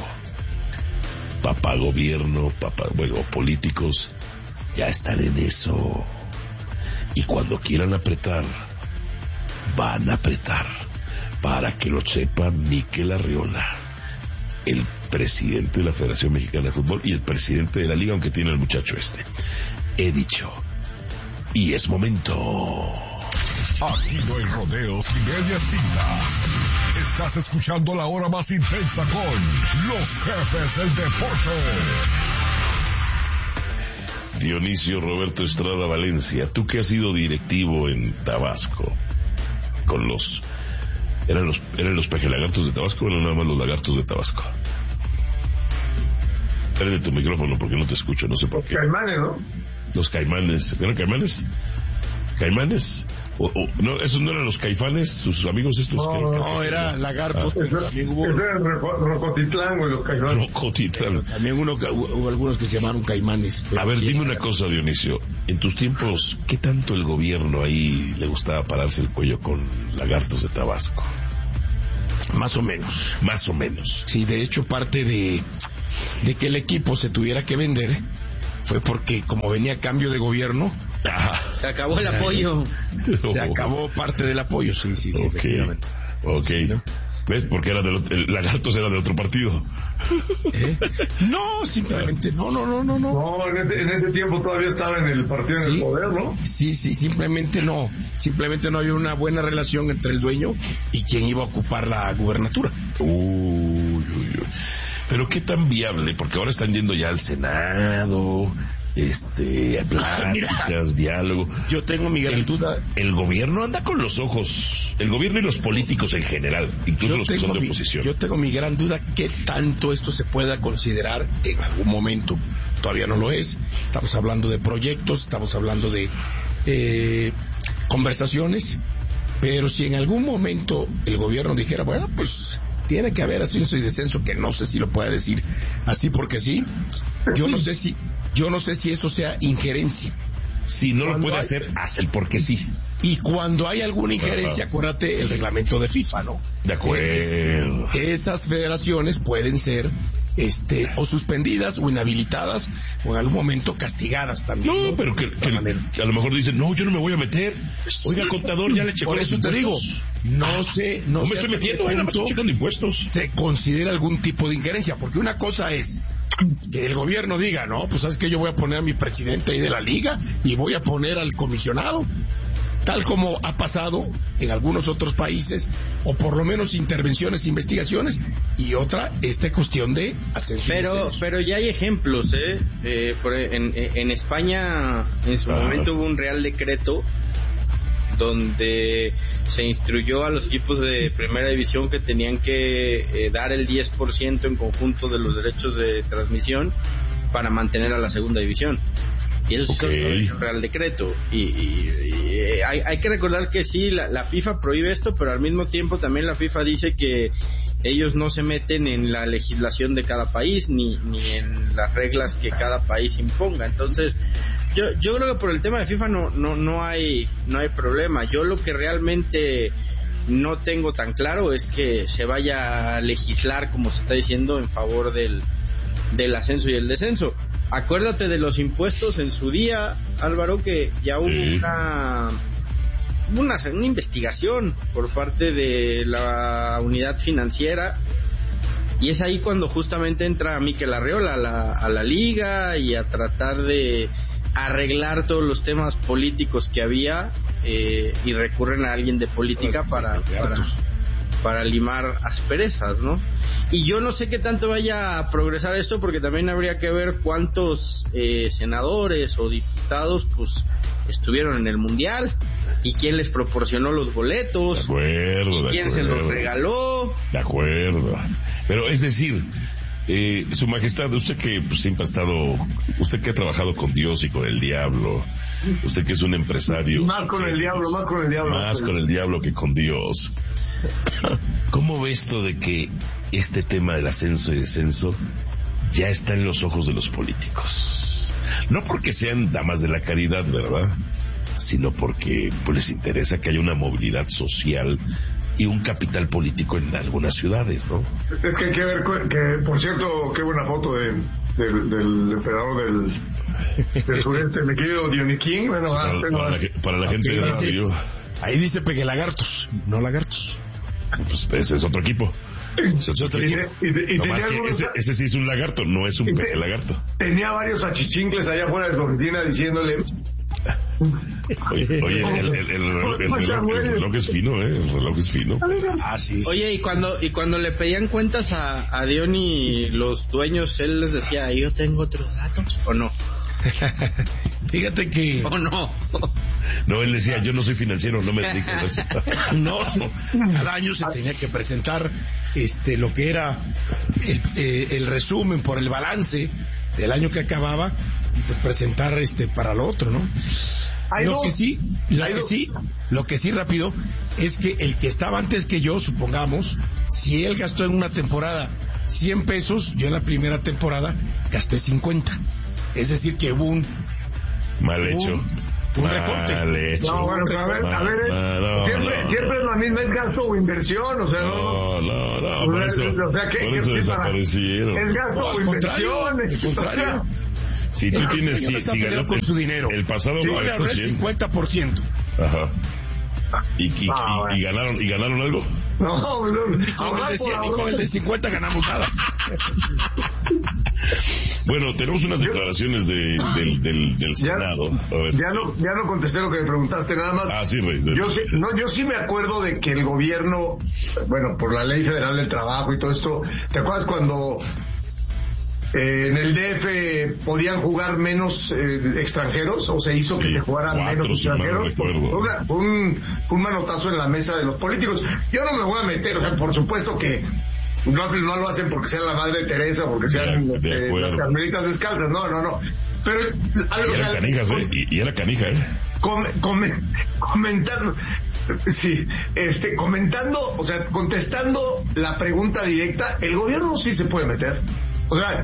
papá gobierno, papá, bueno, políticos, ya están en eso. Y cuando quieran apretar, van a apretar. Para que lo sepa Mikel Arriola, el presidente de la Federación Mexicana de Fútbol y el presidente de la liga, aunque tiene el muchacho este. He dicho, y es momento. Aquí no hay rodeos ni medias tintas. Estás escuchando la hora más intensa con los jefes del deporte. Dionisio Roberto Estrada Valencia, tú que has sido directivo en Tabasco, con los... ¿Eran los, eran los pejelagartos de Tabasco o eran nada más los lagartos de Tabasco? Prende tu micrófono porque no te escucho, no sé por qué. Caimanes, ¿no? Los caimanes, ¿eran caimanes? ¿Caimanes? O, o, no, ¿esos no eran los Caifanes, sus amigos estos? No, que, no, no era Lagartos. Ah. Eso, también hubo... Eso era Rocotitlán, güey, los Caifanes. Rocotitlán. También uno, hubo algunos que se llamaron Caimanes. A ver, dime una cosa, Dionisio. En tus tiempos, ¿qué tanto el gobierno ahí le gustaba pararse el cuello con Lagartos de Tabasco? Más o menos. Más o menos. Sí, de hecho, parte de, de que el equipo se tuviera que vender fue porque como venía cambio de gobierno, ah, se acabó el apoyo. Se acabó parte del apoyo, sí, sí, sí, okay. Efectivamente. Ok. ¿Sí, no? ¿Ves? Porque era del, el Lagartos era de otro partido. ¿Eh? No, simplemente, no, no, no, no. No, no en, ese, en ese tiempo todavía estaba en el partido, en sí, el poder, ¿no? Sí, sí, simplemente no. Simplemente no había una buena relación entre el dueño y quien iba a ocupar la gubernatura. Uy, uy, uy. Pero qué tan viable, porque ahora están yendo ya al Senado, este, pláticas, diálogo. Yo tengo mi gran duda. El gobierno anda con los ojos, el gobierno y los políticos en general, incluso yo los que son de mi, oposición. Yo tengo mi gran duda qué tanto esto se pueda considerar en algún momento. Todavía no lo es. Estamos hablando de proyectos, estamos hablando de eh, conversaciones, pero si en algún momento el gobierno dijera, bueno, pues tiene que haber ascenso y descenso, que no sé si lo pueda decir así porque sí. Yo no sé si, yo no sé si eso sea injerencia. Si no lo puede hay... hacer, haz el porque sí. Y cuando hay alguna injerencia, uh-huh. acuérdate el reglamento de FIFA, ¿no? De acuerdo. Es, esas federaciones pueden ser este o suspendidas o inhabilitadas o en algún momento castigadas también. No, ¿no? Pero que, que, que a lo mejor dicen, no, yo no me voy a meter. Oiga, contador, ya le checó. Por eso te digo, no sé, no, no me estoy metiendo, nada más estoy checando impuestos. Se considera algún tipo de injerencia, porque una cosa es que el gobierno diga, no, pues sabes que yo voy a poner a mi presidente ahí de la liga y voy a poner al comisionado, tal como ha pasado en algunos otros países, o por lo menos intervenciones, investigaciones, y otra, esta cuestión de ascenso. Pero, pero ya hay ejemplos, ¿eh? eh por, en, en España, en su ah. momento hubo un real decreto donde se instruyó a los equipos de primera división que tenían que eh, dar el diez por ciento en conjunto de los derechos de transmisión para mantener a la segunda división. Y eso okay. es un real decreto. Y, y, y hay, hay que recordar que sí, la, la FIFA prohíbe esto, pero al mismo tiempo también la FIFA dice que ellos no se meten en la legislación de cada país ni, ni en las reglas que cada país imponga. Entonces, yo yo creo que por el tema de FIFA no no no hay no hay problema. Yo lo que realmente no tengo tan claro es que se vaya a legislar, como se está diciendo, en favor del del ascenso y el descenso. Acuérdate de los impuestos en su día, Álvaro, que ya hubo sí. una, una una investigación por parte de la unidad financiera, y es ahí cuando justamente entra Mikel Arreola a la, a la liga y a tratar de arreglar todos los temas políticos que había, eh, y recurren a alguien de política para, para para limar asperezas, ¿no? Y yo no sé qué tanto vaya a progresar esto, porque también habría que ver cuántos eh, senadores o diputados pues estuvieron en el Mundial y quién les proporcionó los boletos, de acuerdo, y quién de se acuerdo. los regaló. De acuerdo. Pero es decir, eh, Su Majestad, usted que pues, siempre ha estado, usted que ha trabajado con Dios y con el diablo, usted que es un empresario. Más con el diablo, más con el diablo. Más con el diablo que con Dios. ¿Cómo ve esto de que este tema del ascenso y descenso ya está en los ojos de los políticos? No porque sean damas de la caridad, ¿verdad? Sino porque pues, les interesa que haya una movilidad social y un capital político en algunas ciudades, ¿no? Es que hay que ver, que por cierto, qué buena foto de, del, del emperador del, del sureste, me querido Dioniquín. Bueno, sí, para, para, la, para la gente de radio. Ahí dice Pegue Lagartos, no Lagartos. Pues ese es otro equipo. Ese, es otro equipo. Y, y, y no más que ese, ese sí es un lagarto, no es un Pegue Lagarto. Tenía varios achichincles allá afuera de su oficina diciéndole... Oye, oye el, el, el, el, reloj, el, reloj, el reloj es fino, ¿eh? El reloj es fino. Ah, sí. Oye, y cuando y cuando le pedían cuentas a, a Diony, los dueños, él les decía, ¿yo tengo otros datos o no? Fíjate que... ¿O no? No, él decía, yo no soy financiero, no me dedico a eso. No, cada año se tenía que presentar este lo que era el, eh, el resumen por el balance del año que acababa y pues presentar este para lo otro, ¿no? Hay lo dos. que sí, lo Hay que dos. sí, lo que sí rápido es que el que estaba antes que yo, supongamos, si él gastó en una temporada cien pesos, yo en la primera temporada gasté cincuenta. Es decir que hubo un mal hecho. Un, un mal recorte. Hecho. No, bueno, pero a ver, a ver, mal, no, siempre, no. siempre es la misma, es gasto o inversión, o sea, No, no, no, por eso, o sea, que, por que eso sí, para- desaparecieron. es gasto No, o al contrario, inversión, al contrario. Si tú tienes, Yo no si, está si peleado ganaste con su dinero. el pasado Yo lo le gastó ahorré el cien. cincuenta por ciento. Ajá. ¿Y, y, Ah, y- bueno. y ganaron y ganaron algo? No, no, Ni con ahorrar el de por cien, ni con ahorrar. el de cincuenta ganamos nada. Bueno, tenemos unas declaraciones de, del, del, del Ya, Senado. A ver. ya no, ya no contesté lo que me preguntaste, nada más. Ah, sí, Rey. Yo sí, no, yo sí me acuerdo de que el gobierno, bueno, por la Ley Federal del Trabajo y todo esto, ¿te acuerdas cuando eh, en el D F podían jugar menos eh, extranjeros? ¿O se hizo que Sí, se jugaran cuatro, menos si mal no extranjeros? recuerdo. Una- un, un manotazo en la mesa de los políticos. Yo no me voy a meter, o sea, por supuesto que no, no lo hacen porque sean la Madre Teresa, porque sean De- de eh, acuerdo. las carmelitas descalzas, no, no, no. Pero a Y lo- era al- canijas, ¿eh? Y, y era canija, ¿eh? com- com- comentando, sí, este, comentando, o sea, contestando la pregunta directa, el gobierno sí se puede meter. O sea,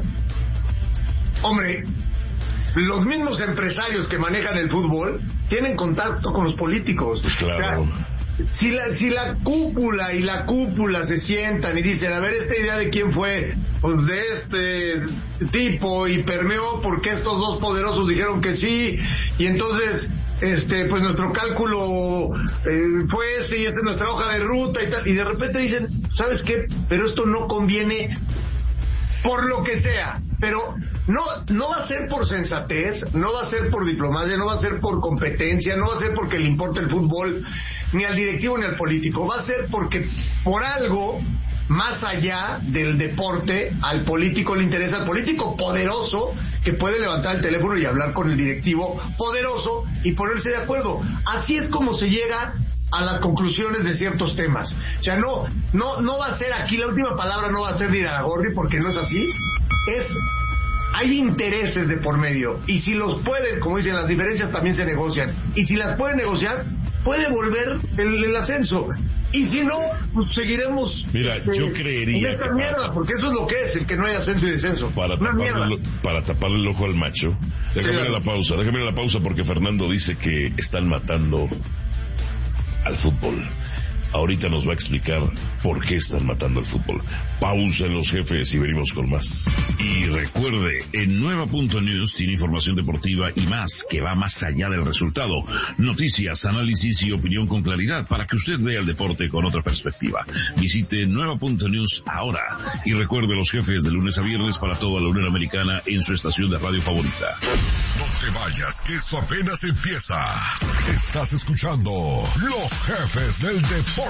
hombre, los mismos empresarios que manejan el fútbol tienen contacto con los políticos. Pues claro. O sea, si la, si la cúpula y la cúpula se sientan y dicen, a ver, esta idea de quién fue, pues de este tipo, y permeó porque estos dos poderosos dijeron que sí, y entonces, este, pues nuestro cálculo eh, fue este, y esta es nuestra hoja de ruta y tal, y de repente dicen, ¿sabes qué? Pero esto no conviene por lo que sea, pero no no va a ser por sensatez, no va a ser por diplomacia, no va a ser por competencia, no va a ser porque le importa el fútbol, ni al directivo ni al político, va a ser porque por algo más allá del deporte al político le interesa, al político poderoso que puede levantar el teléfono y hablar con el directivo poderoso y ponerse de acuerdo. Así es como se llega a las conclusiones de ciertos temas. O sea, no no no va a ser aquí, la última palabra no va a ser de Iraragorri, porque no es así. Es hay intereses de por medio, y si los pueden, como dicen, las diferencias también se negocian, y si las pueden negociar, puede volver el, el ascenso, y si no, pues seguiremos. Mira, este, yo creería en esta que mierda, para- porque eso es lo que es, el que no hay ascenso y descenso. Para Una taparle, mierda. el, para taparle el ojo al macho. Déjame Sí, ir a la pausa, déjame ir a la pausa porque Fernando dice que están matando al fútbol. Ahorita nos va a explicar por qué están matando al fútbol. Pausa en los jefes y venimos con más. Y recuerde, en Nueva Punto News tiene información deportiva y más que va más allá del resultado. Noticias, análisis y opinión con claridad para que usted vea el deporte con otra perspectiva. Visite Nueva Punto News ahora. Y recuerde los jefes de lunes a viernes para toda la Unión Americana en su estación de radio favorita. No te vayas, que esto apenas empieza. Estás escuchando Los Jefes del Deporte.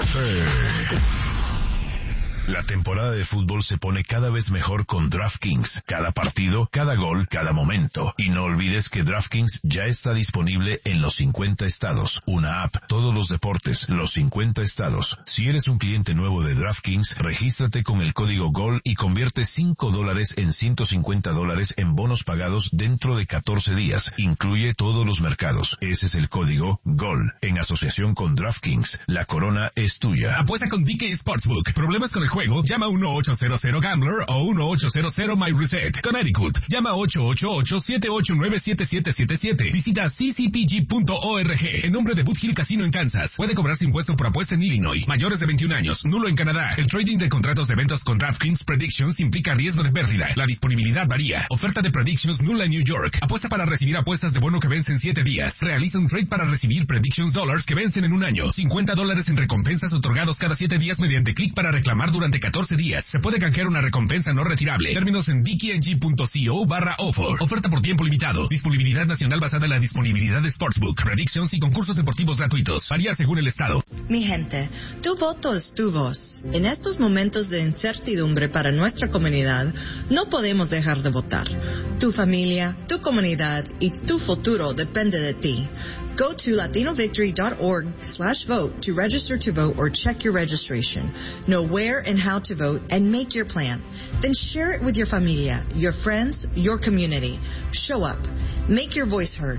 La temporada de fútbol se pone cada vez mejor con DraftKings. Cada partido, cada gol, cada momento. Y no olvides que DraftKings ya está disponible en los cincuenta estados. Una app, todos los deportes, los cincuenta estados. Si eres un cliente nuevo de DraftKings, regístrate con el código GOL y convierte cinco dólares en ciento cincuenta dólares en bonos pagados dentro de catorce días. Incluye todos los mercados. Ese es el código GOL. En asociación con DraftKings, la corona es tuya. Apuesta con D K Sportsbook. ¿Problemas con el juego? Llama uno ocho cero cero Gambler o uno ocho cero cero My Reset. Connecticut. Llama ocho ocho ocho siete ocho nueve siete siete siete siete. Visita c c p g punto org. En nombre de Boot Hill Casino en Kansas. Puede cobrarse impuesto por apuesta en Illinois. Mayores de veintiún años. Nulo en Canadá. El trading de contratos de eventos con DraftKings Predictions implica riesgo de pérdida. La disponibilidad varía. Oferta de Predictions nula en New York. Apuesta para recibir apuestas de bono que vencen siete días. Realiza un trade para recibir Predictions Dollars que vencen en un año. cincuenta dólares en recompensas otorgados cada siete días mediante clic para reclamar durante catorce días. Se puede canjear una recompensa no retirable. Términos en d k n g punto co barra offer. Oferta por tiempo limitado. Disponibilidad nacional basada en la disponibilidad de Sportsbook, Predictions y concursos deportivos gratuitos. Varía según el estado. Mi gente, tu voto es tu voz. En estos momentos de incertidumbre para nuestra comunidad, no podemos dejar de votar. Tu familia, tu comunidad y tu futuro depende de ti. Go to latinovictory.org slash vote to register to vote or check your registration. Know where and how to vote and make your plan. Then share it with your familia, your friends, your community. Show up. Make your voice heard.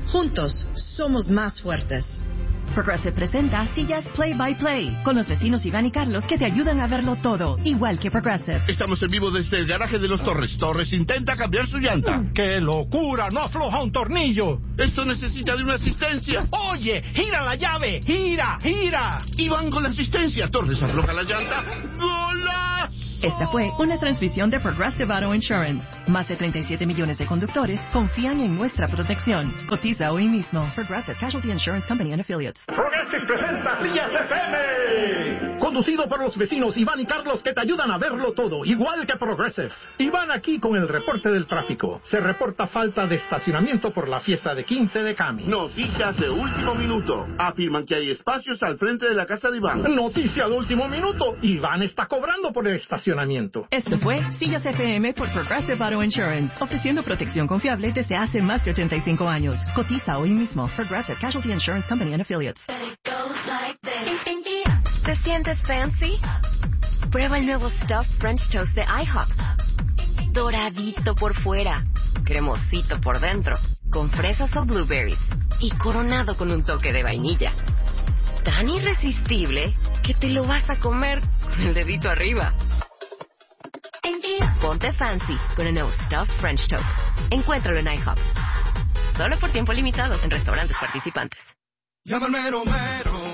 Juntos somos más fuertes. Progressive presenta sillas Play by Play, con los vecinos Iván y Carlos que te ayudan a verlo todo, igual que Progressive. Estamos en vivo desde el garaje de los Torres. Torres intenta cambiar su llanta. ¡Qué locura! ¡No afloja un tornillo! Esto necesita de una asistencia. ¡Oye! ¡Gira la llave! ¡Gira! ¡Gira! Iván con la asistencia. Torres afloja la llanta. ¡Golazo! Esta fue una transmisión de Progressive Auto Insurance. Más de treinta y siete millones de conductores confían en nuestra protección. Cotiza hoy mismo. Progressive Casualty Insurance Company and Affiliates. Progressive presenta Sillas F M. Conducido por los vecinos Iván y Carlos que te ayudan a verlo todo, igual que Progressive. Iván aquí con el reporte del tráfico. Se reporta falta de estacionamiento por la fiesta de quince de Cami. Noticias de último minuto. Afirman que hay espacios al frente de la casa de Iván. Noticia de último minuto. Iván está cobrando por el estacionamiento. Esto fue Sillas F M por Progressive Auto Insurance, ofreciendo protección confiable desde hace más de ochenta y cinco años. Cotiza hoy mismo. Progressive Casualty Insurance Company and Affiliates. ¿Te sientes fancy? Prueba el nuevo Stuffed French Toast de IHOP. Doradito por fuera, cremosito por dentro, con fresas o blueberries y coronado con un toque de vainilla. Tan irresistible que te lo vas a comer con el dedito arriba. Ponte fancy con el nuevo Stuffed French Toast. Encuéntralo en IHOP. Solo por tiempo limitado en restaurantes participantes. Llama al mero mero.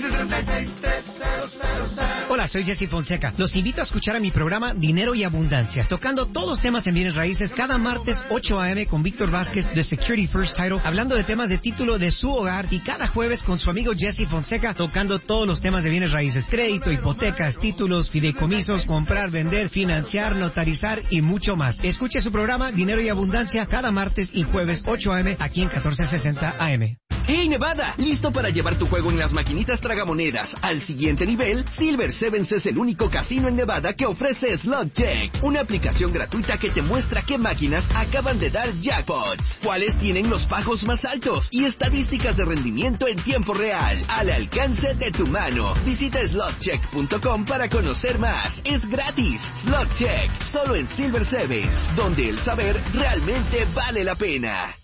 Hola, soy Jesse Fonseca. Los invito a escuchar a mi programa Dinero y Abundancia, tocando todos los temas en bienes raíces cada martes ocho a eme con Víctor Vázquez de Security First Title, hablando de temas de título de su hogar, y cada jueves con su amigo Jesse Fonseca tocando todos los temas de bienes raíces: crédito, hipotecas, títulos, fideicomisos, comprar, vender, financiar, notarizar y mucho más. Escuche su programa Dinero y Abundancia cada martes y jueves ocho a eme aquí en catorce sesenta A M. ¡Hey, Nevada! ¿Listo para llevar tu juego en las maquinitas tragamonedas al siguiente nivel? Silver Sevens es el único casino en Nevada que ofrece Slot Check, una aplicación gratuita que te muestra qué máquinas acaban de dar jackpots, cuáles tienen los pagos más altos y estadísticas de rendimiento en tiempo real, al alcance de tu mano. Visita slot check punto com para conocer más. Es gratis. Slot Check, solo en Silver Sevens, donde el saber realmente vale la pena.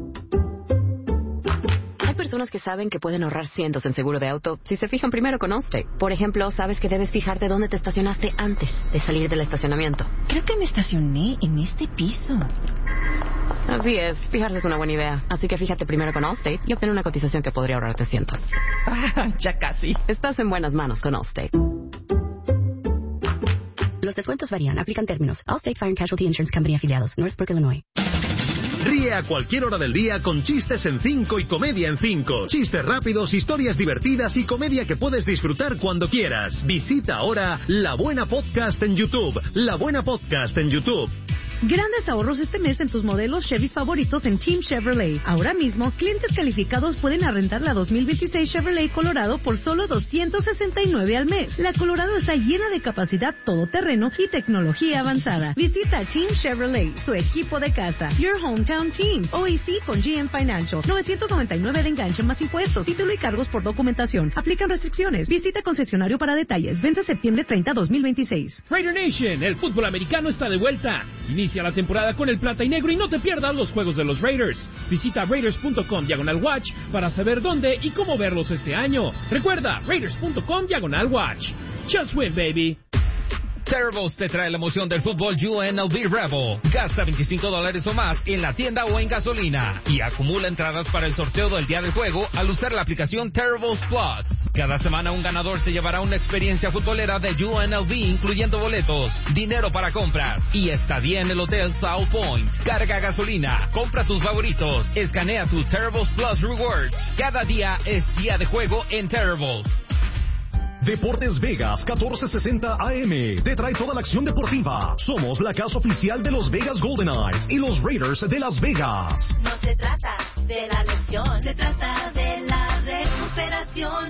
Personas que saben que pueden ahorrar cientos en seguro de auto si se fijan primero con Allstate. Por ejemplo, sabes que debes fijarte dónde te estacionaste antes de salir del estacionamiento. Creo que me estacioné en este piso. Así es, fijarse es una buena idea. Así que fíjate primero con Allstate y obtén una cotización que podría ahorrarte cientos. Ya casi. Estás en buenas manos con Allstate. Los descuentos varían. Aplican términos. Allstate Fire and Casualty Insurance Company afiliados. Northbrook, Illinois. Ríe a cualquier hora del día con chistes en cinco y comedia en cinco. Chistes rápidos, historias divertidas y comedia que puedes disfrutar cuando quieras. Visita ahora La Buena Podcast en YouTube. La Buena Podcast en YouTube. Grandes ahorros este mes en tus modelos Chevys favoritos en Team Chevrolet. Ahora mismo, clientes calificados pueden arrendar la dos mil veintiséis Chevrolet Colorado por solo doscientos sesenta y nueve al mes. La Colorado está llena de capacidad todoterreno y tecnología avanzada. Visita Team Chevrolet, su equipo de casa. Your Hometown Team. O A C con G M Financial. novecientos noventa y nueve de enganche más impuestos. Título y cargos por documentación. Aplican restricciones. Visita concesionario para detalles. Vence septiembre treinta, dos mil veintiséis. Raider Nation, el fútbol americano está de vuelta. Inicia la temporada con el plata y negro y no te pierdas los juegos de los Raiders. Visita raiders punto com diagonal watch para saber dónde y cómo verlos este año. Recuerda, raiders punto com diagonal watch. Just win, baby. Terribles te trae la emoción del fútbol U N L V Rebel. Gasta veinticinco dólares o más en la tienda o en gasolina y acumula entradas para el sorteo del día del juego al usar la aplicación Terribles Plus. Cada semana un ganador se llevará una experiencia futbolera de U N L V, incluyendo boletos, dinero para compras y estadía en el Hotel South Point. Carga gasolina, compra tus favoritos, escanea tu Terribles Plus Rewards. Cada día es día de juego en Terribles. Deportes Vegas catorce sesenta A M te trae toda la acción deportiva. Somos la casa oficial de los Vegas Golden Knights y los Raiders de Las Vegas. No se trata de la lesión, se trata de la recuperación.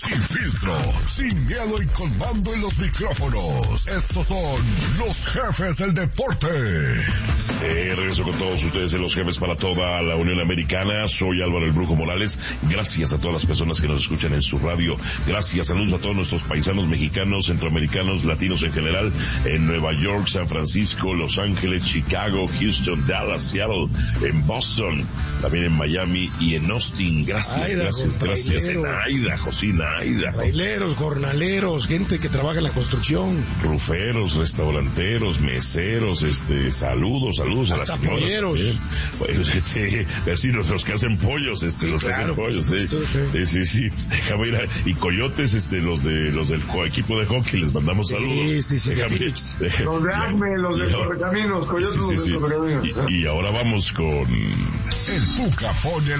Sin filtro, sin miedo y con mando en los micrófonos. Estos son los jefes del deporte. Eh, regreso con todos ustedes en los jefes para toda la Unión Americana. Soy Álvaro el Brujo Morales. Gracias a todas las personas que nos escuchan en su radio. Gracias, saludos a todos nuestros paisanos mexicanos, centroamericanos, latinos en general, en Nueva York, San Francisco, Los Ángeles, Chicago, Houston, Dallas, Seattle, en Boston, también en Miami y en Austin. Gracias, Aida, gracias, gracias. En Aida, Josina, Aida. Traileros, jornaleros, gente que trabaja en la construcción. Ruferos, restauranteros, meseros, este, saludos, saludos hasta a las señoras. Polleros. Pues, este, vecinos, los que hacen pollos, este, sí, los claro, que hacen pollos, sí. Sí, sí, sí. Déjame ir a, y coyotes, este, los de, los del equipo de hockey, les mandamos saludos. Sí, sí, sí. Déjame, déjame, los de Acme, los de Correcaminos, coyotes, sí, sí, los de Correcaminos. Y, y ahora vamos con el Tuca pone